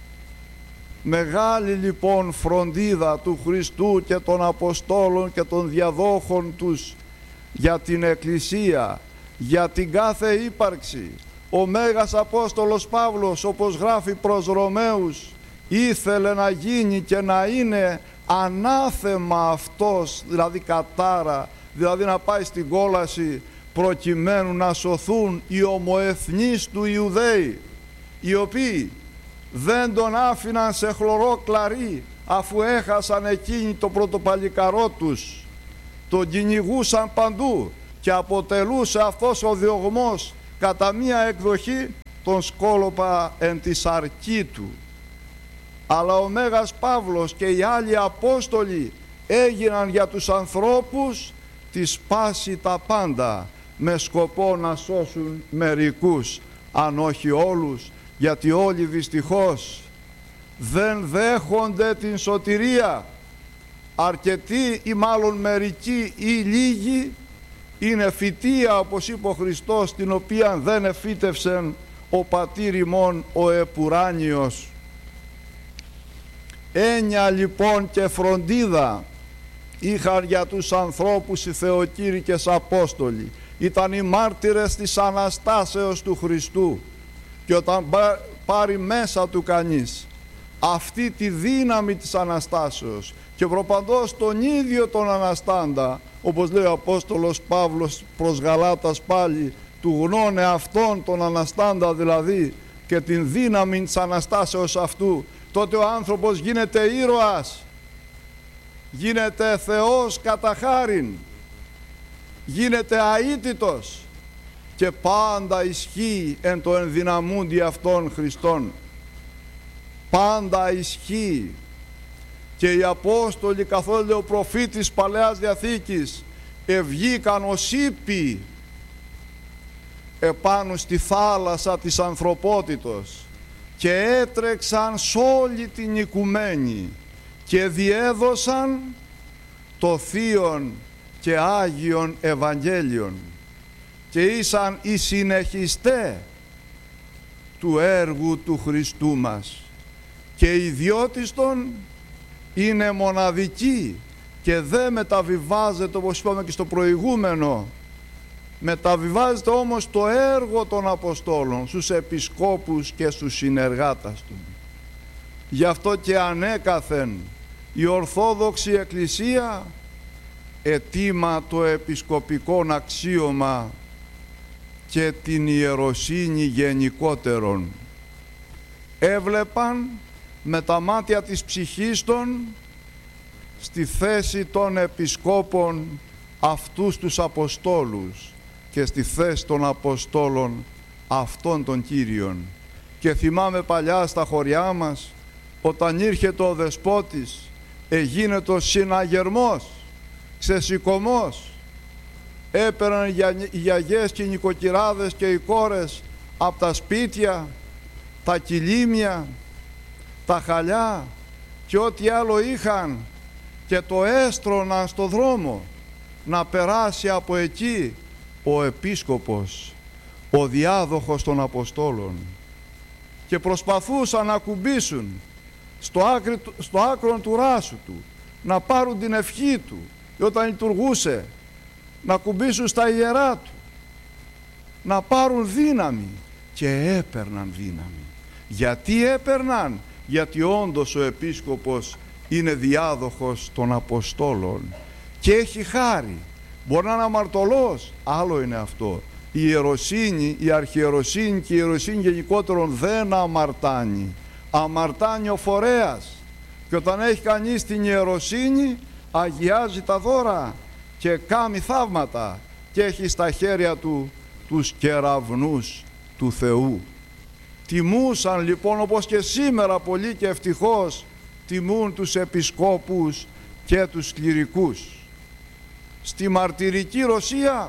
Μεγάλη λοιπόν φροντίδα του Χριστού και των Αποστόλων και των διαδόχων τους για την Εκκλησία, για την κάθε ύπαρξη. Ο Μέγας Απόστολος Παύλος, όπως γράφει προς Ρωμαίους, ήθελε να γίνει και να είναι ανάθεμα αυτός, δηλαδή κατάρα, δηλαδή να πάει στην κόλαση, προκειμένου να σωθούν οι ομοεθνείς του Ιουδαίοι, οι οποίοι δεν τον άφηναν σε χλωρό κλαρί, αφού έχασαν εκείνοι το πρωτοπαλικαρό τους, τον κυνηγούσαν παντού και αποτελούσε αυτός ο διωγμός κατά μία εκδοχή τον σκόλοπα εν τη σαρκή του. Αλλά ο Μέγας Παύλος και οι άλλοι Απόστολοι έγιναν για τους ανθρώπους τη σπάση τα πάντα, με σκοπό να σώσουν μερικούς, αν όχι όλους, γιατί όλοι δυστυχώς δεν δέχονται την σωτηρία. Αρκετοί ή μάλλον μερικοί ή λίγοι είναι φυτεία, όπως είπε ο Χριστός, την οποία δεν εφύτευσεν ο πατήρ ημών ο επουράνιος. Έννοια λοιπόν και φροντίδα είχαν για τους ανθρώπους οι θεοκήρυκες Απόστολοι. Ήταν οι μάρτυρες της Αναστάσεως του Χριστού, και όταν πάρει μέσα του κανείς αυτή τη δύναμη της Αναστάσεως και προπαντός τον ίδιο τον Αναστάντα, όπως λέει ο Απόστολος Παύλος προς Γαλάτας πάλι, του γνώνε αυτόν τον Αναστάντα δηλαδή και την δύναμη της Αναστάσεως αυτού, τότε ο άνθρωπος γίνεται ήρωας, γίνεται Θεός κατά χάριν, γίνεται αίτητος και πάντα ισχύει εν το ενδυναμούντι αυτών Χριστών. Πάντα ισχύει. Και οι Απόστολοι, καθώς λέει ο προφήτης Παλαιάς Διαθήκης, ευγήκαν ως ύποι επάνω στη θάλασσα της ανθρωπότητος και έτρεξαν σ' όλη την οικουμένη και διέδωσαν το Θείον και Άγιον Ευαγγέλιον και ήσαν οι συνεχιστέ του έργου του Χριστού μας, και η ιδιότιστον είναι μοναδική και δεν μεταβιβάζεται, όπως είπαμε και στο προηγούμενο, μεταβιβάζεται όμως το έργο των Αποστόλων στους επισκόπους και στους συνεργάτας του. Γι' αυτό και ανέκαθεν η Ορθόδοξη Εκκλησία ετήμα το επισκοπικόν αξίωμα και την ιεροσύνη γενικότερον. Έβλεπαν με τα μάτια της ψυχής των στη θέση των επισκόπων αυτούς τους Αποστόλους και στη θέση των Αποστόλων αυτών των Κύριων. Και θυμάμαι παλιά στα χωριά μας, όταν ήρχεται ο Δεσπότης, εγίνεται ο συναγερμός, ξεσηκωμός, έπαιρναν οι γιαγιές και οι νοικοκυράδες και οι κόρες από τα σπίτια, τα κιλίμια, τα χαλιά και ό,τι άλλο είχαν και το έστρωναν στο δρόμο να περάσει από εκεί ο επίσκοπος, ο διάδοχος των Αποστόλων, και προσπαθούσαν να ακουμπήσουν στο άκρο του ράσου του, να πάρουν την ευχή του, και όταν λειτουργούσε να ακουμπήσουν στα ιερά του, να πάρουν δύναμη, και έπαιρναν δύναμη. Γιατί έπαιρναν? Γιατί όντως ο επίσκοπος είναι διάδοχος των Αποστόλων και έχει χάρη. Μπορεί να είναι αμαρτωλός, άλλο είναι αυτό. Η ιεροσύνη, η αρχιεροσύνη και η ιεροσύνη γενικότερον δεν αμαρτάνει. Αμαρτάνει ο φορέας, και όταν έχει κανείς την ιεροσύνη αγιάζει τα δώρα και κάνει θαύματα και έχει στα χέρια του τους κεραυνούς του Θεού. Τιμούσαν λοιπόν, όπως και σήμερα πολλοί και ευτυχώς τιμούν τους επισκόπους και τους κληρικούς. Στη μαρτυρική Ρωσία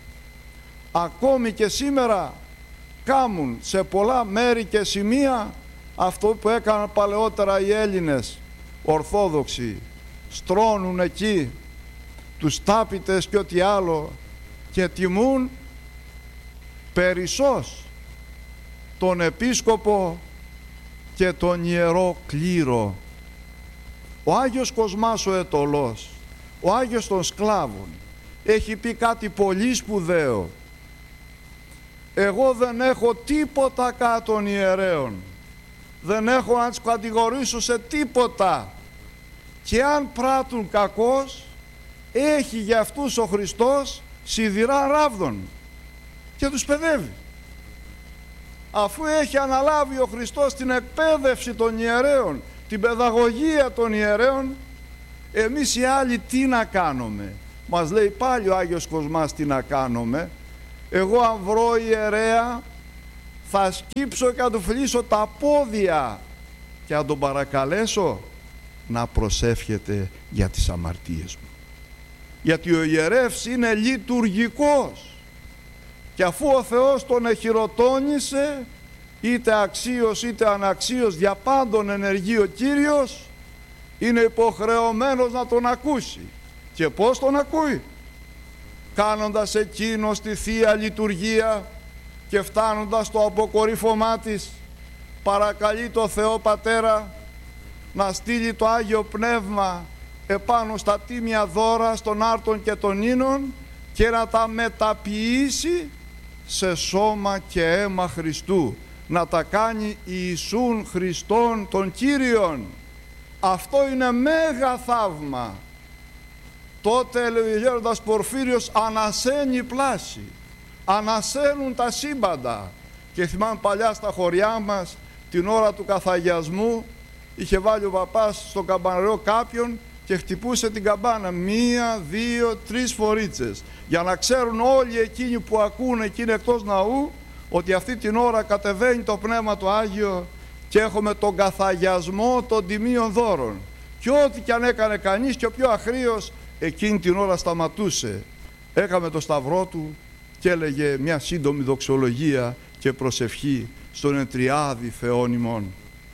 ακόμη και σήμερα κάμουν σε πολλά μέρη και σημεία αυτό που έκαναν παλαιότερα οι Έλληνες Ορθόδοξοι. Στρώνουν εκεί τους τάπητες και ό,τι άλλο και τιμούν περισσώς τον επίσκοπο και τον ιερό κλήρο. Ο Άγιος Κοσμάς ο Αιτωλός, ο Άγιος των Σκλάβων, έχει πει κάτι πολύ σπουδαίο. Εγώ δεν έχω τίποτα κάτω των ιερέων, δεν έχω να τους κατηγορήσω σε τίποτα, και αν πράττουν κακώς έχει για αυτούς ο Χριστός σιδηρά ράβδον και τους παιδεύει. Αφού έχει αναλάβει ο Χριστός την εκπαίδευση των ιερέων την παιδαγωγία των ιερέων, εμείς οι άλλοι τι να κάνουμε? Μας λέει πάλι ο Άγιος Κοσμάς τι να κάνουμε. Εγώ αν βρω ιερέα θα σκύψω και θα του φιλήσω τα πόδια και θα τον παρακαλέσω να προσεύχεται για τις αμαρτίες μου. Γιατί ο ιερεύς είναι λειτουργικός και αφού ο Θεός τον εχειροτώνησε, είτε αξίος είτε αναξίος, δια πάντων ενεργεί ο Κύριος, είναι υποχρεωμένος να τον ακούσει. Και πώς τον ακούει? Κάνοντας εκείνος τη Θεία Λειτουργία και φτάνοντας στο αποκορύφωμά της, παρακαλεί το Θεό Πατέρα να στείλει το Άγιο Πνεύμα επάνω στα τίμια δώρα στον άρτον και των ίνων και να τα μεταποιήσει σε σώμα και αίμα Χριστού, να τα κάνει Ιησούν Χριστόν τον Κύριον. Αυτό είναι μέγα θαύμα. Τότε, λέει ο γέροντας Πορφύριος, ανασένει πλάση, ανασένουν τα σύμπαντα. Και θυμάμαι παλιά στα χωριά μας, την ώρα του καθαγιασμού, είχε βάλει ο παπάς στο καμπαναριό κάποιον και χτυπούσε την καμπάνα 1, 2, 3 φορίτσες, για να ξέρουν όλοι εκείνοι που ακούνε και είναι εκτός ναού ότι αυτή την ώρα κατεβαίνει το Πνεύμα το Άγιο και έχουμε τον καθαγιασμό των τιμίων δώρων. Και ό,τι κι αν έκανε κανείς και ο πιο αχρήος, εκείνη την ώρα σταματούσε, έκαμε το σταυρό του και έλεγε μια σύντομη δοξολογία και προσευχή στον Εντριάδη Θεόν ημών.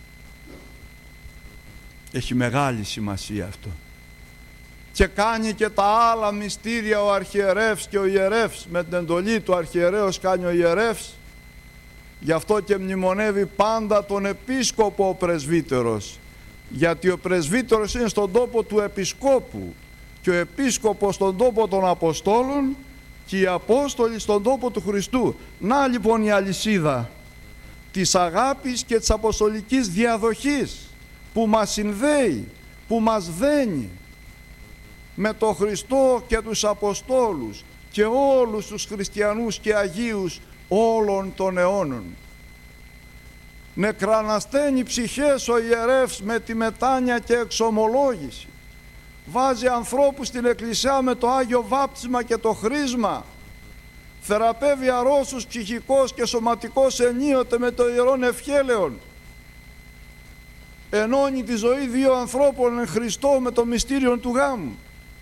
Έχει μεγάλη σημασία αυτό. Και κάνει και τα άλλα μυστήρια ο αρχιερεύς και ο ιερεύς, με την εντολή του αρχιερέως κάνει ο ιερεύς. Γι' αυτό και μνημονεύει πάντα τον επίσκοπο ο πρεσβύτερος, γιατί ο πρεσβύτερος είναι στον τόπο του επισκόπου και ο επίσκοπος στον τόπο των Αποστόλων και οι Απόστολοι στον τόπο του Χριστού. Να λοιπόν η αλυσίδα της αγάπης και της αποστολικής διαδοχής που μας συνδέει, που μας δένει με τον Χριστό και τους Αποστόλους και όλους τους χριστιανούς και Αγίους όλων των αιώνων. Νεκρανασταίνει ψυχές ο ιερεύς με τη μετάνοια και εξομολόγηση. Βάζει ανθρώπους στην εκκλησιά με το Άγιο Βάπτισμα και το χρίσμα. Θεραπεύει αρρώστους ψυχικός και σωματικός ενίοτε με το Ιερόν Ευχέλεον. Ενώνει τη ζωή δύο ανθρώπων εν Χριστώ με το μυστήριο του γάμου.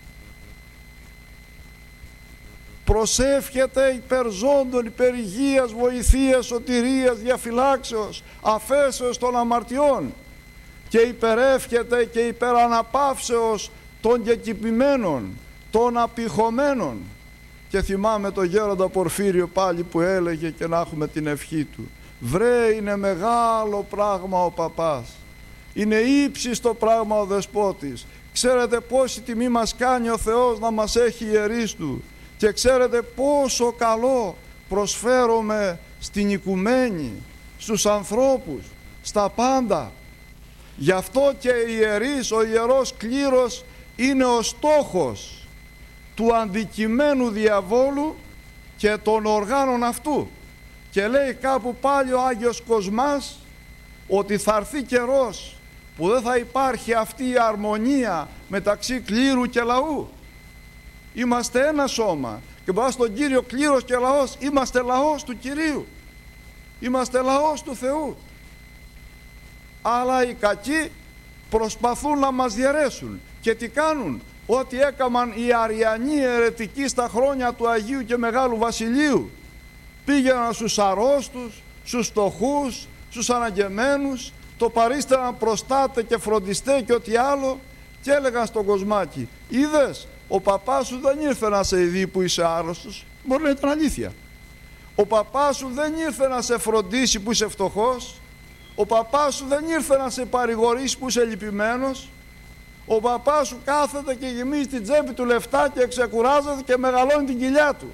Προσεύχεται υπέρ ζώντων, υπέρ υγείας, βοηθείας, σωτηρίας, διαφυλάξεως, αφέσεως των αμαρτιών και υπερεύχεται και υπέρ αναπαύσεως των κεκυπημένων, των απειχωμένων. Και θυμάμαι το γέροντα Πορφύριο πάλι που έλεγε, και να έχουμε την ευχή του, βρε είναι μεγάλο πράγμα ο παπάς, είναι ύψιστο πράγμα ο δεσπότης, ξέρετε πόση τιμή μας κάνει ο Θεός να μας έχει ιερείς του και ξέρετε πόσο καλό προσφέρομαι στην οικουμένη, στους ανθρώπους, στα πάντα. Γι' αυτό και οι ιερείς, ο ιερός κλήρος είναι ο στόχος του αντικειμένου διαβόλου και των οργάνων αυτού. Και λέει κάπου πάλι ο Άγιος Κοσμάς ότι θα έρθει καιρός που δεν θα υπάρχει αυτή η αρμονία μεταξύ κλήρου και λαού. Είμαστε ένα σώμα και μπροστά στον Κύριο κλήρος και λαός, είμαστε λαός του Κυρίου, είμαστε λαός του Θεού. Αλλά οι κακοί προσπαθούν να μας διαιρέσουν και τι κάνουν? Ό,τι έκαναν οι Αριανοί αιρετικοί στα χρόνια του Αγίου και Μεγάλου Βασιλείου. Πήγαιναν στους αρρώστους, στους φτωχούς, στους αναγκεμένους, το παρίσταναν προστάτε και φροντιστέ και ό,τι άλλο και έλεγαν στον Κοσμάκη, είδες, ο παπάς σου δεν ήρθε να σε ειδεί που είσαι άρρωστος. Μπορεί να ήταν αλήθεια. Ο παπάς σου δεν ήρθε να σε φροντίσει που είσαι φτωχός. Ο παπάς σου δεν ήρθε να σε παρηγορήσει που είσαι λυπημένος. Ο παπάς σου κάθεται και γεμίζει την τσέπη του λεφτά και ξεκουράζεται και μεγαλώνει την κοιλιά του.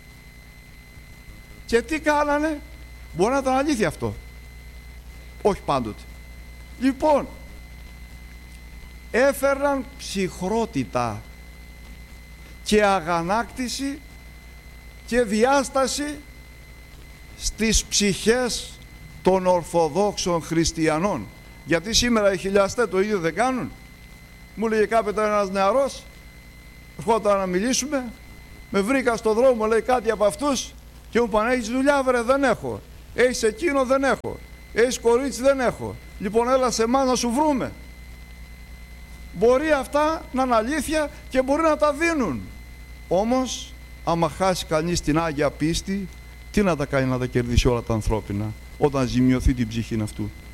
Και τι κάνανε? Μπορεί να ήταν αλήθεια αυτό. Όχι πάντοτε. Λοιπόν, έφεραν ψυχρότητα και αγανάκτηση και διάσταση στις ψυχές των Ορθοδόξων χριστιανών. Γιατί σήμερα οι χιλιαστές το ίδιο δεν κάνουν? Μου λέγε κάποτε ένας νεαρός, ερχόταν να μιλήσουμε, με βρήκα στο δρόμο, λέει, κάτι από αυτούς και μου πάνε, έχεις δουλειά? Βρε, δεν έχω. Έχεις εκείνο? Δεν έχω. Έχεις κορίτσι? Δεν έχω. Λοιπόν, έλα σε εμάς να σου βρούμε. Μπορεί αυτά να είναι αλήθεια και μπορεί να τα δίνουν. Όμως, άμα χάσει κανείς την Άγια πίστη, τι να τα κάνει να τα κερδίσει όλα τα ανθρώπινα, όταν ζημιωθεί την ψυχή αυτού?